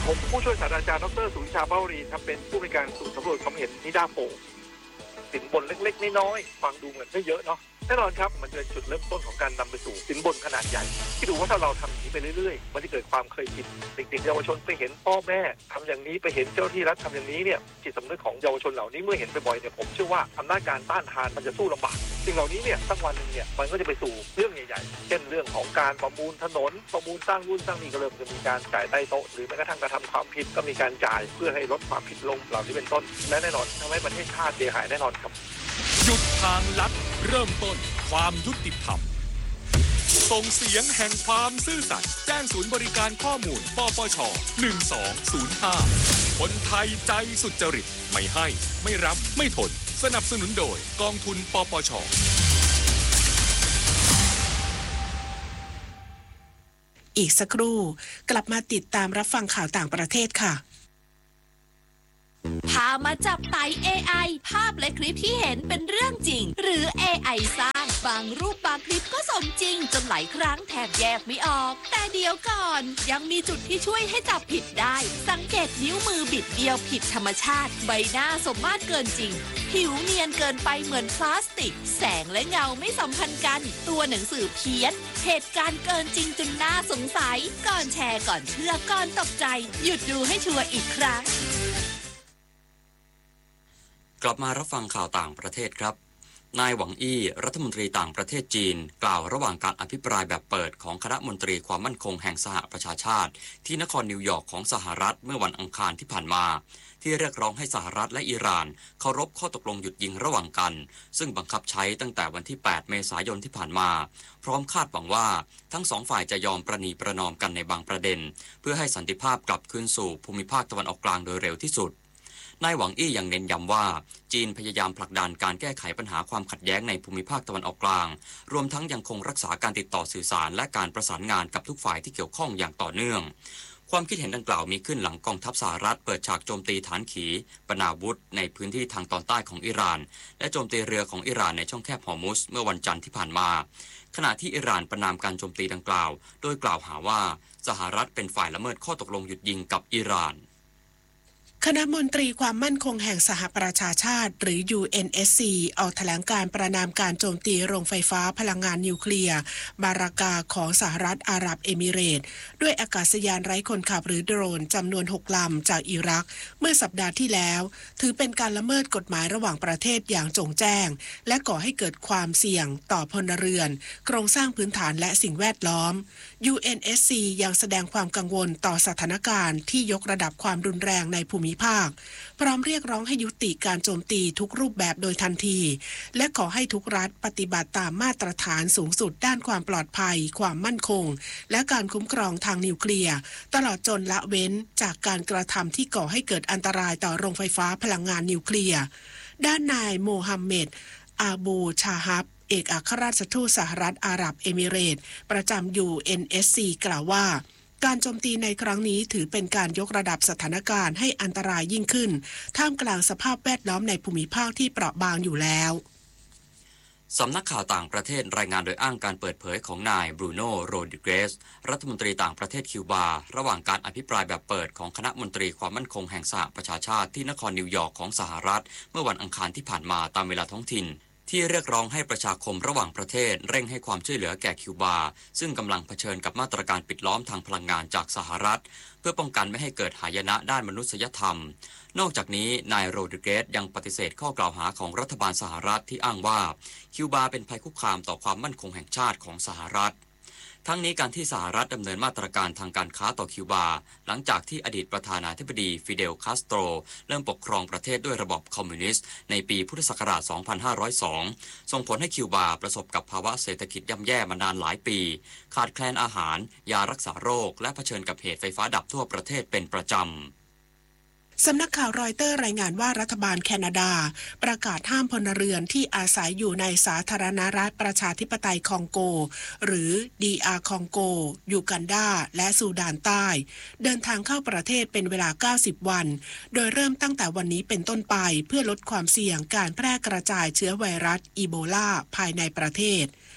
ผมผู้ช่วยศาสตราจารย์ดรสุวิชาเบ้ารีครับเป็นผู้บริการศูนย์สำรวจความเห็นนิด้าโพสินบนเล็กๆน้อยๆฟังดูเหมือนไม่เยอะเนาะแน่นอนครับมันเป็นจุดเริ่มต้นของการนำไปสู่สินบนขนาดใหญ่ที่ดูว่าถ้าเราทำอย่างนี้ไปเรื่อยๆมันจะเกิดความเคยชินเด็กๆเยาวชนไปเห็นพ่อแม่ทำอย่างนี้ไปเห็นเจ้าที่รัฐทำอย่างนี้เนี่ยจิตสำนึกของเยาวชนเหล่านี้เมื่อเห็นบ่อยๆเนี่ยผมเชื่อว่าอำนาจการต้านทานมันจะสู้ลำบากสิ่งเหล่านี้เนี่ยสักวันนึงเนี่ยมันก็จะไปสู่เรื่องใหญ่ๆเช่นเรื่องของการประมูลถนนประมูลสร้างรุ่นสร้างนี่ก็เริ่มจะมีการจ่ายใต้โต๊ะหรือแม้กระทั่งกระทำความผิดก็มีการจ่ายเพื่อให้ลดความผิดลงเหล่านี้เป็นต้นและแน่นอนทำให้ประเทศชาติเสียหายแน่นอนครับหยุดทางลัดเริ่มต้นความยุติธรรมส่งเสียงแห่งความซื่อสัตย์แจ้งศูนย์บริการข้อมูลปปชหนึ่งสองศูนย์ห้าคนไทยใจสุจริตไม่ให้ไม่รับไม่ทนสนับสนุนโดยกองทุนปปชอีกสักครู่กลับมาติดตามรับฟังข่าวต่างประเทศค่ะพามาจับไต่ เอ ไอ ภาพและคลิปที่เห็นเป็นเรื่องจริงหรือ เอ ไอ สร้างบางรูปบางคลิปก็สมจริงจนหลายครั้งแทบแยกไม่ออกแต่เดี๋ยวก่อนยังมีจุดที่ช่วยให้จับผิดได้สังเกตนิ้วมือบิดเบี้ยวผิดธรรมชาติใบหน้าสมมาตรเกินจริงผิวเนียนเกินไปเหมือนพลาสติกแสงและเงาไม่สัมพันธ์กันตัวหนังสือเพี้ยนเหตุการณ์เกินจริงจนน่าสงสัยก่อนแชร์ก่อนเชื่อก่อนตกใจหยุดดูให้ชัวร์อีกครั้งกลับมารับฟังข่าวต่างประเทศครับนายหวังอี้รัฐมนตรีต่างประเทศจีนกล่าวระหว่างการอภิปรายแบบเปิดของคณะมนตรีความมั่นคงแห่งสหประชาชาติที่นครนิวยอร์กของสหรัฐเมื่อวันอังคารที่ผ่านมาที่เรียกร้องให้สหรัฐและอิหร่านเคารพข้อตกลงหยุดยิงระหว่างกันซึ่งบังคับใช้ตั้งแต่วันที่แปดเมษายนที่ผ่านมาพร้อมคาดหวังว่าทั้งสองฝ่ายจะยอมประนีประนอมกันในบางประเด็นเพื่อให้สันติภาพกลับคืนสู่ภูมิภาคตะวันออกกลางโดยเร็วที่สุดนายหวังอี้ยังเน้นย้ำว่าจีนพยายามผลักดันการแก้ไขปัญหาความขัดแย้งในภูมิภาคตะวันออกกลางรวมทั้งยังคงรักษาการติดต่อสื่อสารและการประสานงานกับทุกฝ่ายที่เกี่ยวข้องอย่างต่อเนื่องความคิดเห็นดังกล่าวมีขึ้นหลังกองทัพสหรัฐเปิดฉากโจมตีฐานขีปนาวุธในพื้นที่ทางตอนใต้ของอิหร่านและโจมตีเรือของอิหร่านในช่องแคบฮอร์มุซเมื่อวันจันทร์ที่ผ่านมาขณะที่อิหร่านประณามการโจมตีดังกล่าวโดยกล่าวหาว่าสหรัฐเป็นฝ่ายละเมิดข้อตกลงหยุดยิงกับอิหร่านคณะมนตรีความมั่นคงแห่งสหประชาชาติหรือ ยู เอ็น เอส ซี ออกแถลงการประณามการโจมตีโรงไฟฟ้าพลังงานนิวเคลียร์บารากาของสหรัฐอาหรับเอมิเรตส์ด้วยอากาศยานไร้คนขับหรือโดรนจำนวนหกลำจากอิรักเมื่อสัปดาห์ที่แล้วถือเป็นการละเมิดกฎหมายระหว่างประเทศอย่างจงแจ้งและก่อให้เกิดความเสี่ยงต่อพลเรือนโครงสร้างพื้นฐานและสิ่งแวดล้อม ยู เอ็น เอส ซี ยังแสดงความกังวลต่อสถานการณ์ที่ยกระดับความรุนแรงในภูมิภาคพร้อมเรียกร้องให้ยุติการโจมตีทุกรูปแบบโดยทันทีและขอให้ทุกรัฐปฏิบัติตามมาตรฐานสูงสุดด้านความปลอดภัยความมั่นคงและการคุ้มครองทางนิวเคลียร์ตลอดจนละเว้นจากการกระทำที่ก่อให้เกิดอันตรายต่อโรงไฟฟ้าพลังงานนิวเคลียร์ด้านนายโมฮัมเหม็ดอาบูชาฮับเอกอัครราชทูตสหรัฐอาหรับเอมิเรตส์ประจำ ยู เอ็น เอส ซี กล่าวว่าการโจมตีในครั้งนี้ถือเป็นการยกระดับสถานการณ์ให้อันตรายยิ่งขึ้นท่ามกลางสภาพแวดล้อมในภูมิภาคที่เปราะบางอยู่แล้วสำนักข่าวต่างประเทศรายงานโดยอ้างการเปิดเผยของนายบรูโน่โรดริเกสรัฐมนตรีต่างประเทศคิวบาระหว่างการอภิปรายแบบเปิดของคณะมนตรีความมั่นคงแห่งสหประชาชาติที่นครนิวยอร์กของสหรัฐเมื่อวันอังคารที่ผ่านมาตามเวลาท้องถิ่นที่เรียกร้องให้ประชาคมระหว่างประเทศเร่งให้ความช่วยเหลือแก่คิวบาซึ่งกำลังเผชิญกับมาตรการปิดล้อมทางพลังงานจากสหรัฐเพื่อป้องกันไม่ให้เกิดหายนะด้านมนุษยธรรมนอกจากนี้นายโรดริเกสยังปฏิเสธข้อกล่าวหาของรัฐบาลสหรัฐที่อ้างว่าคิวบาเป็นภัยคุกคามต่อความมั่นคงแห่งชาติของสหรัฐทั้งนี้การที่สหรัฐดำเนินมาตรการทางการค้าต่อคิวบาหลังจากที่อดีตประธานาธิบดีฟิเดลคาสโตรเริ่มปกครองประเทศด้วยระบอบคอมมิวนิสต์ในปีพุทธศักราช สองพันห้าร้อยสอง ส่งผลให้คิวบาประสบกับภาวะเศรษฐกิจย่ำแย่มานานหลายปีขาดแคลนอาหารยารักษาโรคและเผชิญกับเหตุไฟฟ้าดับทั่วประเทศเป็นประจำสำนักข่าวรอยเตอร์รายงานว่ารัฐบาลแคนาดาประกาศห้ามพลเรือนที่อาศัยอยู่ในสาธารณรัฐประชาธิปไตยคองโกหรือ ดี อาร์ คองโกยูกันดาและซูดานใต้เดินทางเข้าประเทศเป็นเวลาเก้าสิบวันโดยเริ่มตั้งแต่วันนี้เป็นต้นไปเพื่อลดความเสี่ยงการแพร่กระจายเชื้อไวรัสอีโบลาภายในประเทศ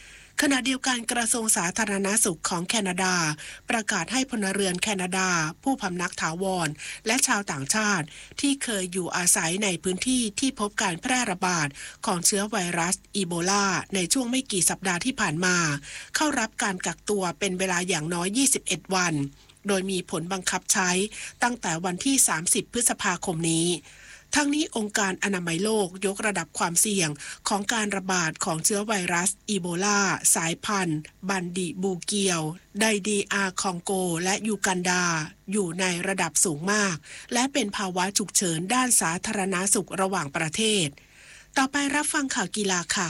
ขณะเดียวกันกระทรวงสาธารณสุขของแคนาดาประกาศให้พลเรือนแคนาดาผู้พำนักถาวรและชาวต่างชาติที่เคยอยู่อาศัยในพื้นที่ที่พบการแพร่ระบาดของเชื้อไวรัสอีโบลาในช่วงไม่กี่สัปดาห์ที่ผ่านมาเข้ารับการกักตัวเป็นเวลาอย่างน้อยยี่สิบเอ็ดวันโดยมีผลบังคับใช้ตั้งแต่วันที่สามสิบพฤษภาคมนี้ทั้งนี้องค์การอนามัยโลกยกระดับความเสี่ยงของการระบาดของเชื้อไวรัสอีโบลาสายพันธุ์บันดิบูเกียวไดดีอาร์คองโกและยูกันดาอยู่ในระดับสูงมากและเป็นภาวะฉุกเฉินด้านสาธารณสุขระหว่างประเทศต่อไปรับฟังข่าวกีฬาค่ะ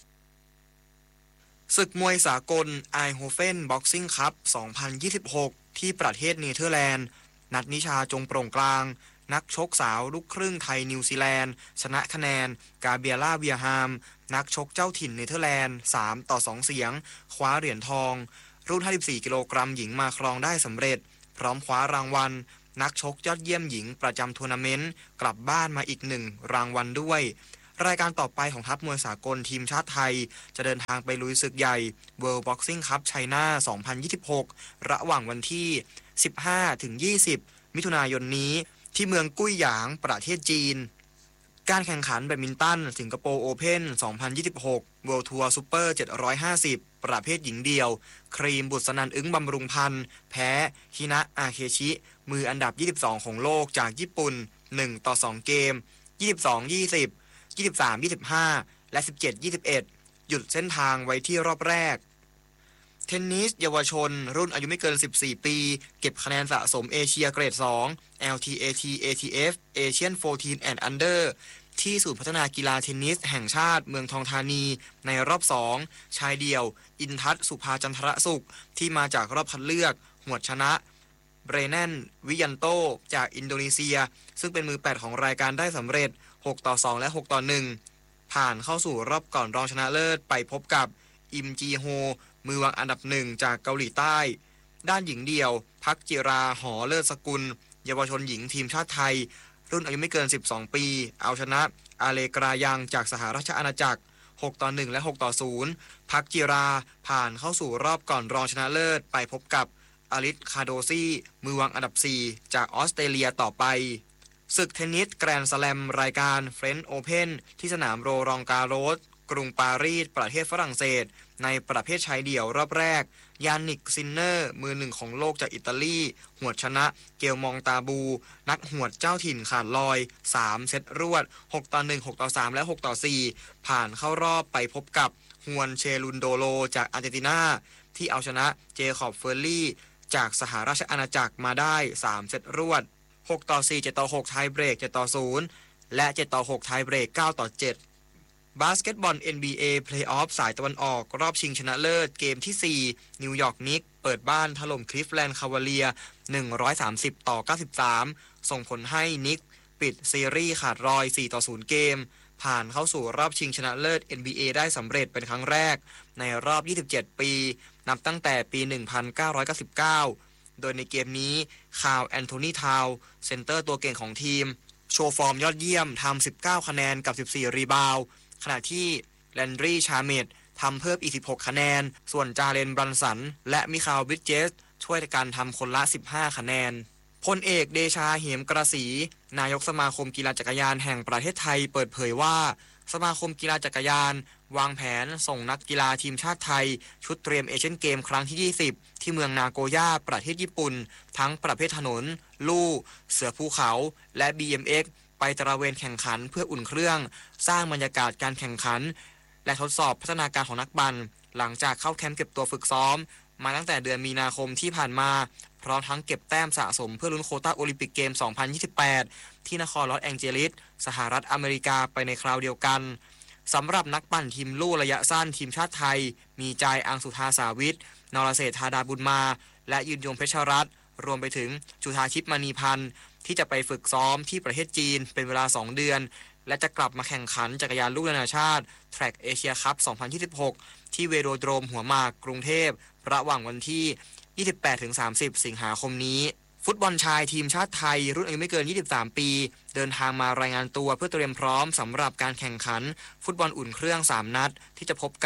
ศึกมวยสากลไอโฮเฟนบ็อกซิ่งคัพสองพันยี่สิบหกที่ประเทศเนเธอร์แลนด์นัทนิชาจงโปร่งกลางนักชกสาวลูกครึ่งไทยนิวซีแลนด์ชนะคะแนนกาเบียล่าเวียฮามนักชกเจ้าถิ่นเนเธอร์แลนด์สามต่อสองเสียงคว้าเหรียญทองรุ่นห้าสิบสี่กิโลกรัมหญิงมาครองได้สำเร็จพร้อมคว้ารางวัลนักชกยอดเยี่ยมหญิงประจำทัวร์นาเมนต์กลับบ้านมาอีกหนึ่งรางวัลด้วยรายการต่อไปของทัพมวยสากลทีมชาติไทยจะเดินทางไปลุยศึกใหญ่ World Boxing Cup China สองพันยี่สิบหกระหว่างวันที่สิบห้าถึงยี่สิบมิถุนายนนี้ที่เมืองกุ้ยหยางประเทศจีนการแข่งขันแบดมินตันสิงคโปร์โอเพ่นสองพันยี่สิบหก World Tour Super เจ็ดร้อยห้าสิบประเภทหญิงเดี่ยวครีมบุษนันอึ้งบำรุงพันธ์แพ้ฮินะอาเคชิมืออันดับยี่สิบสองของโลกจากญี่ปุ่นหนึ่งต่อสองเกมยี่สิบสอง ยี่สิบ ยี่สิบสาม ยี่สิบห้าและสิบเจ็ด ยี่สิบเอ็ดหยุดเส้นทางไว้ที่รอบแรกเทนนิสเยาวชนรุ่นอายุไม่เกินสิบสี่ปีเก็บคะแนนสะสมเอเชียเกรดสอง แอล ที เอ ที เอ ที เอฟ Asian สิบสี่ and Under ที่ศูนย์พัฒนากีฬาเทนนิสแห่งชาติเมืองทองธานีในรอบสองชายเดี่ยวอินทัศน์สุภาจันทรสุขที่มาจากรอบคัดเลือกหวดชนะเบรแนนวิยันโตจากอินโดนีเซียซึ่งเป็นมือแปดของรายการได้สำเร็จหกต่อสองและหกต่อหนึ่งผ่านเข้าสู่รอบก่อนรองชนะเลิศไปพบกับอิมจีโฮมือวางอันดับหนึ่งจากเกาหลีใต้ด้านหญิงเดี่ยวพักจิราหอเลิศสกุลเยาวชนหญิงทีมชาติไทยรุ่นอายุไม่เกินสิบสองปีเอาชนะอาเลกรายังจากสหราชอาณาจักรหกต่อหนึ่งและหกต่อศูนย์พักจิราผ่านเข้าสู่รอบก่อนรองชนะเลิศไปพบกับอลิสคาโดซี่มือวางอันดับสี่จากออสเตรเลียต่อไปศึกเทนนิสแกรนด์สแลมรายการเฟรนช์โอเพ่นที่สนามโรรองการโรสกรุงปารีสประเทศฝรั่งเศสในประเภทชายเดี่ยวรอบแรกยานิกซินเนอร์มือหนึ่งของโลกจากอิตาลีหวดชนะเกลมองตาบูนักหวดเจ้าถิ่นขาดลอยสามเซตรวดหกต่อหนึ่ง หกต่อสามและหกต่อสี่ผ่านเข้ารอบไปพบกับฮวนเชลุนโดโลจากอาร์เจนตินาที่เอาชนะเจคอบเฟอร์รี่จากสหราชอาณาจักรมาได้สามเซตรวดหกต่อสี่ เจ็ดต่อหกไทยเบรกเจ็ดต่อศูนย์และเจ็ดต่อหกไทยเบรกเก้าต่อเจ็ดบาสเกตบอล เอ็น บี เอ Playoff สายตะวันออกรอบชิงชนะเลิศเกมที่สี่นิวยอร์กนิกเปิดบ้านถล่มคลิฟแลนด์คาวาเลียร์หนึ่งร้อยสามสิบต่อเก้าสิบสามส่งผลให้นิกปิดซีรีส์ขาดรอยสี่ต่อศูนย์เกมผ่านเข้าสู่รอบชิงชนะเลิศ เอ็น บี เอ ได้สำเร็จเป็นครั้งแรกในรอบยี่สิบเจ็ดปีนับตั้งแต่ปีหนึ่งพันเก้าร้อยเก้าสิบเก้าโดยในเกมนี้คาร์ลแอนโทนีทาวน์เซนเตอร์ตัวเก่งของทีมโชว์ฟอร์มยอดเยี่ยมทำสิบเก้าคะแนนกับสิบสี่รีบาวด์ขณะที่แลนดรีชาเมดทำเพิ่มอีกสิบหกคะแนนส่วนจาเลนบรันสันและมิคาลบิดเจสช่วยกันทำคนละสิบห้าคะแนนพลเอกเดชาเหมกระสีนายกสมาคมกีฬาจักรยานแห่งประเทศไทยเปิดเผยว่าสมาคมกีฬาจักรยานวางแผนส่งนักกีฬาทีมชาติไทยชุดเตรียมเอเชียนเกมครั้งที่ยี่สิบที่เมืองนาโกย่าประเทศญี่ปุ่นทั้งประเภทถนนลู่เสือภูเขาและ บี เอ็ม เอ็กซ์ ไปตระเวนแข่งขันเพื่ออุ่นเครื่องสร้างบรรยากาศการแข่งขันและทดสอบพัฒนาการของนักปั่นหลังจากเข้าแคมป์เก็บตัวฝึกซ้อมมาตั้งแต่เดือนมีนาคมที่ผ่านมาพร้อมทั้งเก็บแต้มสะสมเพื่อลุ้นโควต้าโอลิมปิกเกมสองพันยี่สิบแปดที่นครลอสแองเจลิสสหรัฐอเมริกาไปในคราวเดียวกันสำหรับนักปั่นทีมลู่ระยะสั้นทีมชาติไทยมีใจอังสุธาสาวิทนรเศรษฐธาดาบุญมาและยืนยงเพชรรัตน์รวมไปถึงจุฑาทิพย์มณีพันธ์ที่จะไปฝึกซ้อมที่ประเทศจีนเป็นเวลาสองเดือนและจะกลับมาแข่งขันจักรยานลู่นานาชาติ Track Asia Cup สองพันยี่สิบหกที่เวโรโดรมหัวหมากกรุงเทพระหว่างวันที่ ยี่สิบแปดถึงสามสิบ สิงหาคมนี้ฟุตบอลชายทีมชาติไทยรุ่นอายุไม่เกินยี่สิบสามปีเดินทางมารายงานตัวเพื่อเตรียมพร้อมสำหรับการแข่งขันฟุตบอลอุ่นเครื่องสามนัดที่จะพบกับ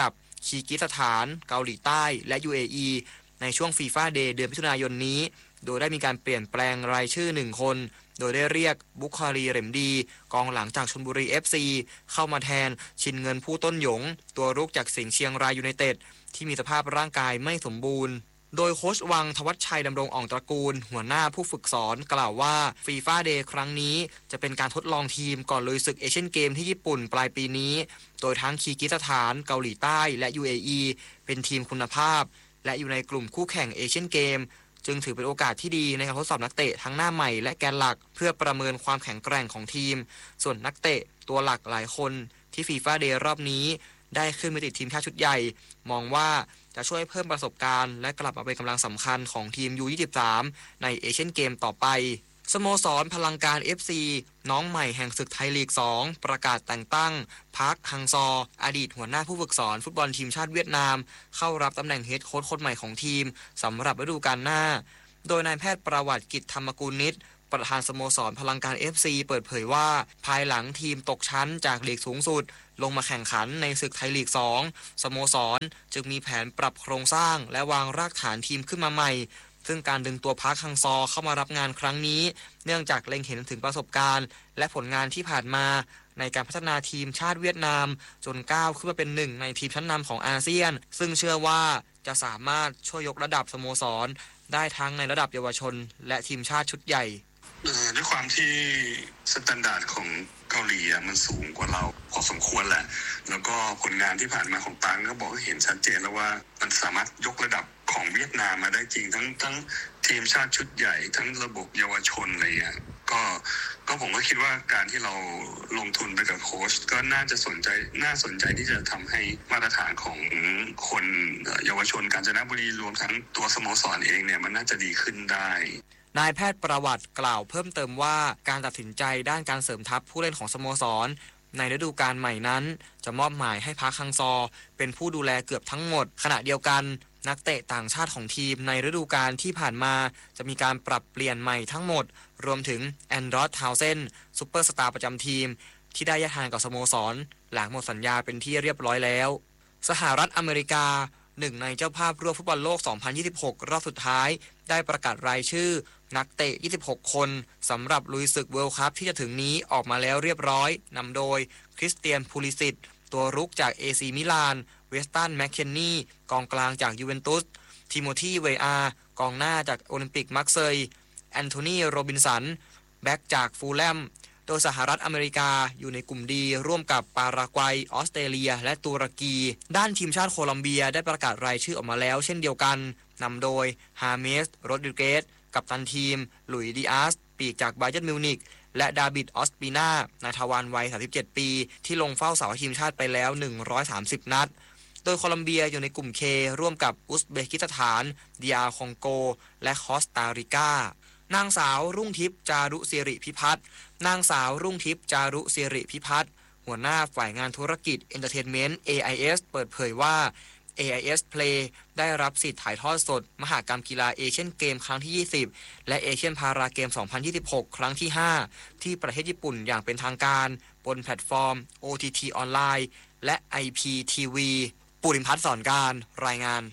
คีร์กิสถานเกาหลีใต้และ ยู เอ อี ในช่วงฟีฟ่าเดย์เดือนมิถุนายนนี้โดยได้มีการเปลี่ยนแปลงรายชื่อหนึ่งคนโดยได้เรียกบุคารีเหรมดีกองหลังจากชลบุรี เอฟ ซี เข้ามาแทนชินเงินผู้ต้นหยงตัวรุกจากสิงห์เชียงรายยูไนเต็ดที่มีสภาพร่างกายไม่สมบูรณ์โดยโค้ชวังทวัชชัยดำรงอ่องตระกูลหัวหน้าผู้ฝึกสอนกล่าวว่าฟีฟ่าเดย์ครั้งนี้จะเป็นการทดลองทีมก่อนลุยศึกเอเชียนเกมที่ญี่ปุ่นปลายปีนี้โดยทั้งคีร์กิสถานเกาหลีใต้และ ยู เอ อี เป็นทีมคุณภาพและอยู่ในกลุ่มคู่แข่งเอเชียนเกมจึงถือเป็นโอกาสที่ดีในการทดสอบนักเตะทั้งหน้าใหม่และแกนหลักเพื่อประเมินความแข็งแกร่งของทีมส่วนนักเตะตัวหลักหลายคนที่ฟีฟ่าเดย์รอบนี้ได้ขึ้นมาติดทีมชาติชุดใหญ่มองว่าจะช่วยเพิ่มประสบการณ์และกลับมาเป็นกำลังสำคัญของทีม ยู ยี่สิบสาม ในเอเชียนเกมต่อไปสโมสรพลังการ เอฟ ซี น้องใหม่แห่งศึกไทยลีก สอง ประกาศแต่งตั้งพักฮังซออดีตหัวหน้าผู้ฝึกสอนฟุตบอลทีมชาติเวียดนามเข้ารับตำแหน่งเฮดโค้ชคนใหม่ของทีมสำหรับฤดูกาลหน้าโดยนายแพทย์ประวัติกิจธรรมกุลนิตประธานสโมสรพลังการ เอฟ ซี เปิดเผยว่าภายหลังทีมตกชั้นจากลีกสูงสุดลงมาแข่งขันในศึกไทยลีก สอง สโมสรจึงมีแผนปรับโครงสร้างและวางรากฐานทีมขึ้นมาใหม่ซึ่งการดึงตัวพักฮังซอเข้ามารับงานครั้งนี้เนื่องจากเล็งเห็นถึงประสบการณ์และผลงานที่ผ่านมาในการพัฒนาทีมชาติเวียดนามจนก้าวขึ้นมาเป็นหนึ่งในทีมชั้นนำของอาเซียนซึ่งเชื่อว่าจะสามารถช่วยยกระดับสโมสรได้ทั้งในระดับเยาวชนและทีมชาติชุดใหญ่ด้วยความที่สแตนดาร์ดของเกาหลีมันสูงกว่าเราพอสมควรแหละแล้วก็ผลงานที่ผ่านมาของตังก็บอกให้เห็นชัดเจนแล้วว่ามันสามารถยกระดับของเวียดนามมาได้จริงทั้งทั้งทีมชาติชุดใหญ่ทั้งระบบเยาวชนอะไรอย่างเงี้ยก็ก็ผมก็คิดว่าการที่เราลงทุนไปกับโค้ชก็น่าจะสนใจน่าสนใจที่จะทำให้มาตรฐานของคนเยาวชนกาญจนบุรีรวมทั้งตัวสโมสรเองเนี่ยมันน่าจะดีขึ้นได้นายแพทย์ประวัติกล่าวเพิ่มเติมว่าการตัดสินใจด้านการเสริมทัพผู้เล่นของสโมสรในฤดูกาลใหม่นั้นจะมอบหมายให้พักฮังซอเป็นผู้ดูแลเกือบทั้งหมดขณะเดียวกันนักเตะต่างชาติของทีมในฤดูกาลที่ผ่านมาจะมีการปรับเปลี่ยนใหม่ทั้งหมดรวมถึงแอนดรอสทาวเซนซุปเปอร์สตาร์ประจำทีมที่ได้ย้ายทางกับสโมสรหลังหมดสัญญาเป็นที่เรียบร้อยแล้วสหรัฐอเมริกาหนึ่งในเจ้าภาพร่วมฟุตบอลโลก สองพันยี่สิบหก รอบสุดท้ายได้ประกาศรายชื่อนักเตะ ยี่สิบหก คนสำหรับลุยศึกเวิลด์คัพที่จะถึงนี้ออกมาแล้วเรียบร้อยนำโดยคริสเตียนพูลิซิตตัวรุกจาก เอ ซี มิลานเวสตันแมคเคนนี่กองกลางจากยูเวนตุสทิโมธีเวอาร์กองหน้าจากโอลิมปิกมาร์เซย์แอนโทนีโรบินสันแบ็กจากฟูลแลมโดยสหรัฐอเมริกาอยู่ในกลุ่มดีร่วมกับปารากวัยออสเตรเลียและตุรกีด้านทีมชาติโคลัมเบียได้ประกาศรายชื่อออกมาแล้วเช่นเดียวกันนำโดยฮาเมสโรดริเกสกัปตันทีมหลุยส์ดิอาสปีกจากบาเยิร์นมิวนิกและดาวิดออสปีนานาทวานวัยสามสิบเจ็ดปีที่ลงเฝ้าเสาทีมชาติไปแล้วหนึ่งร้อยสามสิบนัดโดยโคลัมเบียอยู่ในกลุ่ม K ร่วมกับอุซเบกิสถานดีอาร์คองโกและคอสตาริกานางสาวรุ่งทิพย์จารุศิริพิพัฒน์นางสาวรุ่งทิพย์จารุศิริพิพัฒน์หัวหน้าฝ่ายงานธุรกิจ Entertainment เอ ไอ เอส เปิดเผยว่า เอ ไอ เอส Play ได้รับสิทธิ์ถ่ายทอดสดมหกรรมกีฬาเอเชียนเกมครั้งที่ยี่สิบและเอเชียนพาราเกมสองพันยี่สิบหกครั้งที่ห้าที่ประเทศญี่ปุ่นอย่างเป็นทางการบนแพลตฟอร์ม โอ ที ที ออนไลน์และ ไอ พี ที วี ปุริมพัฒน์สอนการรายงาน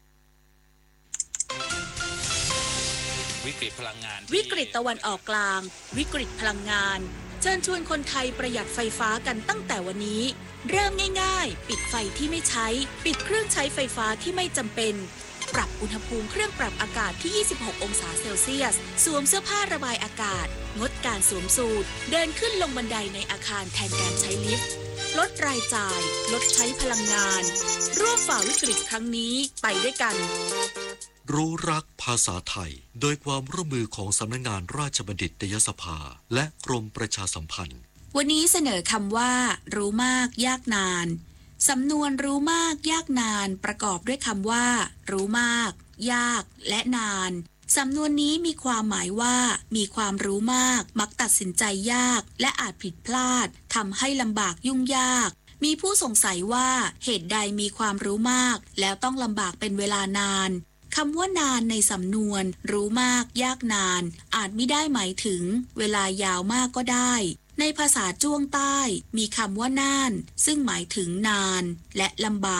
วิกฤตพลังงานวิกฤตตะวันออกกลางวิกฤตพลังงานเชิญชวนคนไทยประหยัดไฟฟ้ากันตั้งแต่วันนี้เริ่มง่ายๆปิดไฟที่ไม่ใช้ปิดเครื่องใช้ไฟฟ้าที่ไม่จำเป็นปรับอุณหภูมิเครื่องปรับอากาศที่ยี่สิบหกองศาเซลเซียสสวมเสื้อผ้าระบายอากาศงดการสวมสูทเดินขึ้นลงบันไดในอาคารแทนการใช้ลิฟต์ลดรายจ่ายลดใช้พลังงานร่วมฝ่าวิกฤตครั้งนี้ไปด้วยกันรู้รักภาษาไทยโดยความร่วมมือของสำนักงานราชบัณฑิตยสภาและกรมประชาสัมพันธ์วันนี้เสนอคำว่ารู้มากยากนานสำนวนรู้มากยากนานประกอบด้วยคำว่ารู้มากยากและนานสำนวนนี้มีความหมายว่ามีความรู้มากมักตัดสินใจยากและอาจผิดพลาดทำให้ลำบากยุ่งยากมีผู้สงสัยว่าเหตุใดมีความรู้มากแล้วต้องลำบากเป็นเวลานานคำว่านานในสำนวนรู้มากยากนานอาจไม่ได้หมายถึงเวลายาวมากก็ได้ในภาษาจ้วงใต้มีคำว่าน่านซึ่งหมายถึงนานและลำบาก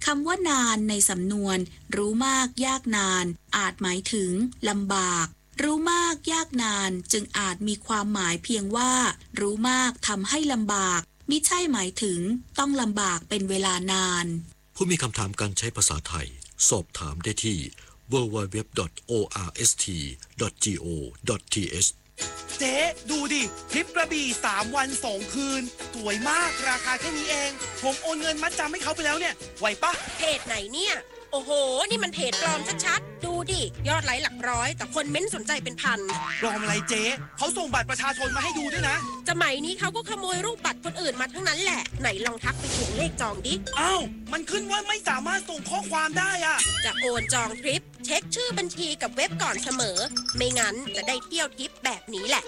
คำว่านานในสำนวนรู้มากยากนานอาจหมายถึงลำบากรู้มากยากนานจึงอาจมีความหมายเพียงว่ารู้มากทำให้ลำบากมิใช่หมายถึงต้องลำบากเป็นเวลานานผู้มีคำถามการใช้ภาษาไทยสอบถามได้ที่ ดับเบิลยู ดับเบิลยู ดับเบิลยู ดอท โอ อาร์ เอส ที ดอท จี โอ ดอท ที เอชเจ๊ดูดิทริปกระบี่สามวันสองคืนสวยมากราคาแค่นี้เองผมโอนเงินมัดจำให้เขาไปแล้วเนี่ยไหวปะเพจไหนเนี่ยโอ้โหนี่มันเพจปลอมชัดๆดูดิยอดไลค์หลักร้อยแต่คนเม้นสนใจเป็นพันปลอมอะไรเจ๊เขาส่งบัตรประชาชนมาให้ดูด้วยนะสมัยนี้เขาก็ขโมยรูปบัตรคนอื่นมาทั้งนั้นแหละไหนลองทักไปถูกเลขจองดิอ้าวมันขึ้นว่าไม่สามารถส่งข้อความได้อะจะโอนจองทริปเช็คชื่อบัญชีกับเว็บก่อนเสมอไม่งั้นจะได้เที่ยวทริปแบบนี้แหละ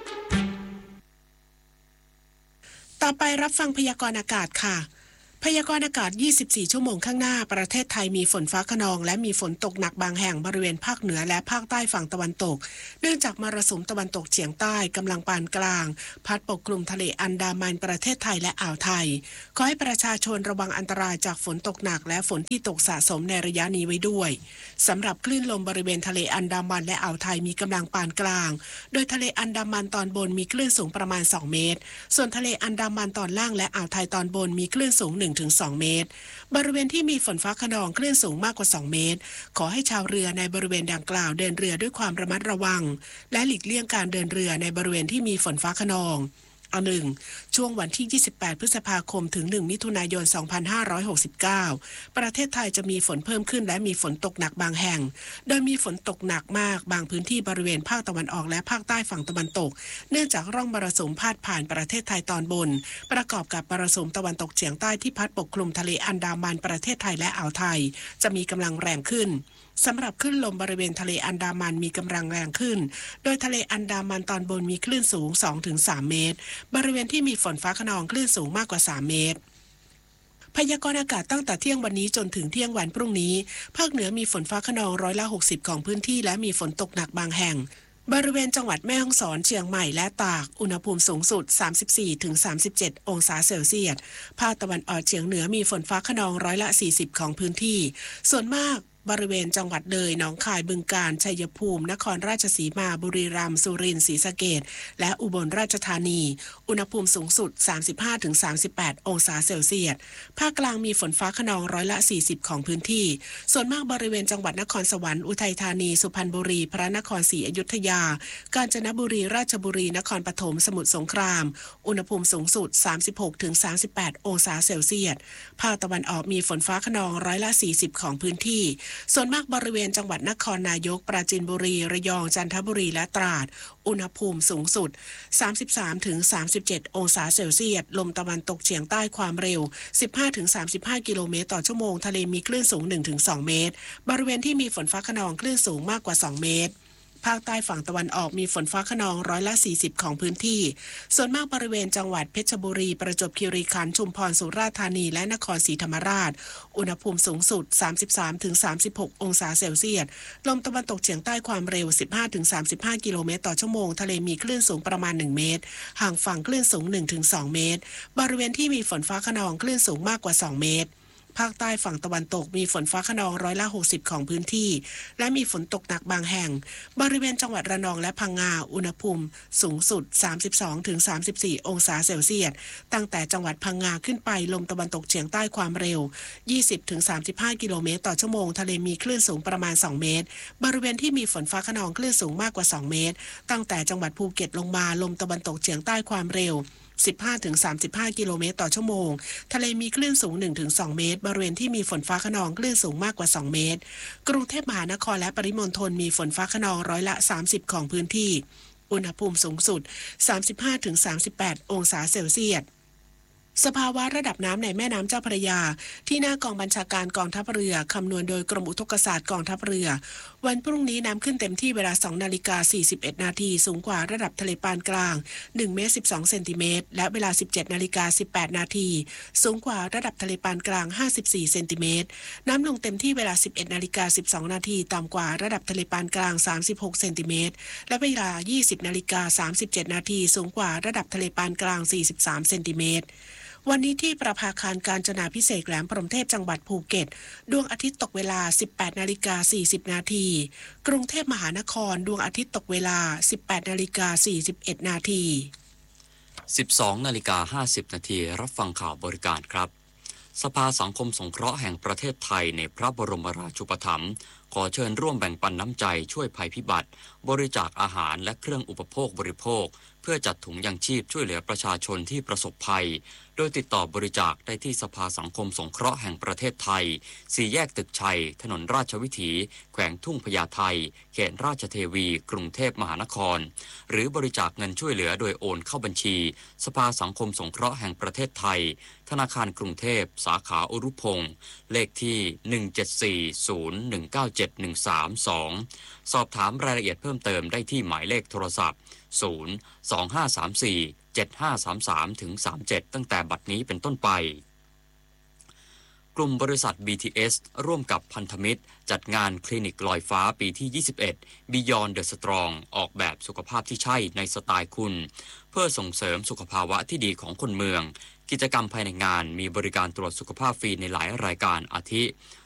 ต่อไปรับฟังพยากรณ์อากาศค่ะพยากรณ์อากาศยี่สิบสี่ชั่วโมงข้างหน้าประเทศไทยมีฝนฟ้าคะนองและมีฝนตกหนักบางแห่งบริเวณภาคเหนือและภาคใต้ฝั่งตะวันตกเนื่องจากมรสุมตะวันตกเฉียงใต้กำลังปานกลางพัดปกคลุมทะเลอันดามันประเทศไทยและอ่าวไทยขอให้ประชาชนระวังอันตรายจากฝนตกหนักและฝนที่ตกสะสมในระยะนี้ไว้ด้วยสำหรับคลื่นลมบริเวณทะเลอันดามันและอ่าวไทยมีกำลังปานกลางโดยทะเลอันดามันตอนบนมีคลื่นสูงประมาณสองเมตรส่วนทะเลอันดามันตอนล่างและอ่าวไทยตอนบนมีคลื่นสูง หนึ่งถึงสอง เมตรบริเวณที่มีฝนฟ้าคะนองคลื่นสูงมากกว่าสองเมตรขอให้ชาวเรือในบริเวณดังกล่าวเดินเรือด้วยความระมัดระวังและหลีกเลี่ยงการเดินเรือในบริเวณที่มีฝนฟ้าคะนองอันหนึ่งช่วงวันที่ยี่สิบแปดพฤษภาคมถึงหนึ่งมิถุนายนสองพันห้าร้อยหกสิบเก้าประเทศไทยจะมีฝนเพิ่มขึ้นและมีฝนตกหนักบางแห่งโดยมีฝนตกหนักมากบางพื้นที่บริเวณภาคตะวันออกและภาคใต้ฝั่งตะวันตกเนื่องจากร่องมรสุมพาดผ่านประเทศไทยตอนบนประกอบกับมรสุมตะวันตกเฉียงใต้ที่พัดปกคลุมทะเลอันดามันประเทศไทยและอ่าวไทยจะมีกำลังแรงขึ้นสำหรับคลื่นลมบริเวณทะเลอันดามันมีกำลังแรงขึ้นโดยทะเลอันดามันตอนบนมีคลื่นสูง สองถึงสาม เมตรบริเวณที่มีฝนฟ้าคะนองคลื่นสูงมากกว่าสามเมตรพยากรณ์อากาศตั้งแต่เที่ยงวันนี้จนถึงเที่ยงวันพรุ่งนี้ภาคเหนือมีฝนฟ้าคะนองร้อยละหกสิบของพื้นที่และมีฝนตกหนักบางแห่งบริเวณจังหวัดแม่ฮ่องสอนเชียงใหม่และตากอุณหภูมิสูงสุด สามสิบสี่ถึงสามสิบเจ็ด องศาเซลเซียสภาคตะวันออกเฉียงเหนือมีฝนฟ้าคะนองร้อยละสี่สิบของพื้นที่ส่วนมากบริเวณจังหวัดเลยหนองคายบึงกาฬชัยภูมินครราชสีมาบุรีรัมย์สุรินทร์ศรีสะเกษและอุบลราชธานีอุณหภูมิสูงสุด สามสิบห้าถึงสามสิบแปด องศาเซลเซียสภาคกลางมีฝนฟ้าคะนองร้อยละสี่สิบของพื้นที่ส่วนมากบริเวณจังหวัดนครสวรรค์อุทัยธานีสุพรรณบุรีพระนครศรีอยุธยากาญจนบุรีราชบุรีนครปฐมสมุทรสงครามอุณหภูมิสูงสุด สามสิบหกถึงสามสิบแปด องศาเซลเซียสภาคตะวันออกมีฝนฟ้าคะนองร้อยละสี่สิบของพื้นที่ส่วนมากบริเวณจังหวัดนครนายกปราจีนบุรีระยองจันทบุรีและตราดอุณหภูมิสูงสุด สามสิบสามถึงสามสิบเจ็ด องศาเซลเซียสลมตะวันตกเฉียงใต้ความเร็ว สิบห้าถึงสามสิบห้า กิโลเมตรต่อชั่วโมงทะเลมีคลื่นสูง หนึ่งถึงสอง เมตรบริเวณที่มีฝนฟ้าคะนองคลื่นสูงมากกว่าสองเมตรภาคใต้ฝั่งตะวันออกมีฝนฟ้าคะนองร้อยละสี่สิบของพื้นที่ส่วนมากบริเวณจังหวัดเพชรบุรีประจวบคีรีขันธ์ชุมพรสุราษฎร์ธานีและนครศรีธรรมราชอุณหภูมิสูงสุด สามสิบสามถึงสามสิบหก องศาเซลเซียสลมตะวันตกเฉียงใต้ความเร็ว สิบห้าถึงสามสิบห้า กิโลเมตรต่อชั่วโมงทะเลมีคลื่นสูงประมาณหนึ่งเมตรห่างฝั่งคลื่นสูง หนึ่งถึงสอง เมตรบริเวณที่มีฝนฟ้าคะนองคลื่นสูงมากกว่าสองเมตรภาคใต้ฝั่งตะวันตกมีฝนฟ้าคะนองร้อยละหกสิบของพื้นที่และมีฝนตกหนักบางแห่งบริเวณจังหวัดระนองและพังงาอุณหภูมิสูงสุด สามสิบสองถึงสามสิบสี่ องศาเซลเซียสตั้งแต่จังหวัดพังงาขึ้นไปลมตะวันตกเฉียงใต้ความเร็ว ยี่สิบถึงสามสิบห้า กิโลเมตรต่อชั่วโมงทะเลมีคลื่นสูงประมาณสองเมตรบริเวณที่มีฝนฟ้าคะนองคลื่นสูงมากกว่าสองเมตรตั้งแต่จังหวัดภูเก็ตลงมาลมตะวันตกเฉียงใต้ความเร็วสิบห้าถึงสามสิบห้า กิโลเมตรต่อชั่วโมงทะเลมีคลื่นสูง หนึ่งถึงสอง เมตรบริเวณที่มีฝนฟ้าคะนองคลื่นสูงมากกว่าสองเมตรกรุงเทพมหานครและปริมณฑลมีฝนฟ้าคะนองร้อยละสามสิบของพื้นที่อุณหภูมิสูงสุด สามสิบห้าถึงสามสิบแปด องศาเซลเซียสสภาวะระดับน้ำในแม่น้ำเจ้าพระยาที่หน้ากองบัญชาการกองทัพเรือคำนวณโดยกรมอุทกศาสตร์กองทัพเรือวันพรุ่งนี้น้ำขึ้นเต็มที่เวลา สองนาฬิกาสี่สิบเอ็ดนาทีสูงกว่าระดับทะเลปานกลางหนึ่งเมตรสิบสองเซนติเมตรและเวลา สิบเจ็ดนาฬิกาสิบแปดนาทีสูงกว่าระดับทะเลปานกลางห้าสิบสี่เซนติเมตรน้ำลงเต็มที่เวลา สิบเอ็ดนาฬิกาสิบสองนาทีต่ำกว่าระดับทะเลปานกลางสามสิบหกเซนติเมตรและเวลา ยี่สิบนาฬิกาสามสิบเจ็ดนาทีสูงกว่าระดับทะเลปานกลางสี่สิบสามเซนติเมตรวันนี้ที่ประภาคารกาญจนาภิเษกแหลมพรหมเทพจังหวัดภูเก็ตดวงอาทิตย์ตกเวลา สิบแปดนาฬิกาสี่สิบนาทีกรุงเทพมหานครดวงอาทิตย์ตกเวลา สิบแปดนาฬิกาสี่สิบเอ็ดนาทีสิบสองนาฬิกาห้าสิบนาทีรับฟังข่าวบริการครับสภาสังคมสงเคราะห์แห่งประเทศไทยในพระบรมราชูปถัมภ์ขอเชิญร่วมแบ่งปันน้ำใจช่วยภัยพิบัติบริจาคอาหารและเครื่องอุปโภคบริโภคเพื่อจัดถุงยังชีพช่วยเหลือประชาชนที่ประสบภัยโดยติดต่อบริจาคได้ที่สภาสังคมสงเคราะห์แห่งประเทศไทยสี่แยกตึกชัยถนนราชวิถีแขวงทุ่งพญาไทเขตราชเทวีกรุงเทพมหานครหรือบริจาคเงินช่วยเหลือโดยโอนเข้าบัญชีสภาสังคมสงเคราะห์แห่งประเทศไทยธนาคารกรุงเทพสาขาอุรุพงศ์เลขที่หนึ่ง เจ็ด สี่ ศูนย์ หนึ่ง เก้า เจ็ด หนึ่ง สาม สองสอบถามรายละเอียดเพิ่มเติมได้ที่หมายเลขโทรศัพท์ศูนย์ สอง ห้า สาม สี่ เจ็ด ห้า สาม สาม ถึง สามสิบเจ็ดตั้งแต่บัดนี้เป็นต้นไปกลุ่มบริษัท บี ที เอส ร่วมกับพันธมิตรจัดงานคลินิกลอยฟ้าปีที่ยี่สิบเอ็ด Beyond the Strong ออกแบบสุขภาพที่ใช่ในสไตล์คุณเพื่อส่งเสริมสุขภาวะที่ดีของคนเมืองกิจกรรมภายในงานมีบริการตรวจสุขภาพฟรีในหลายรายการอาทิ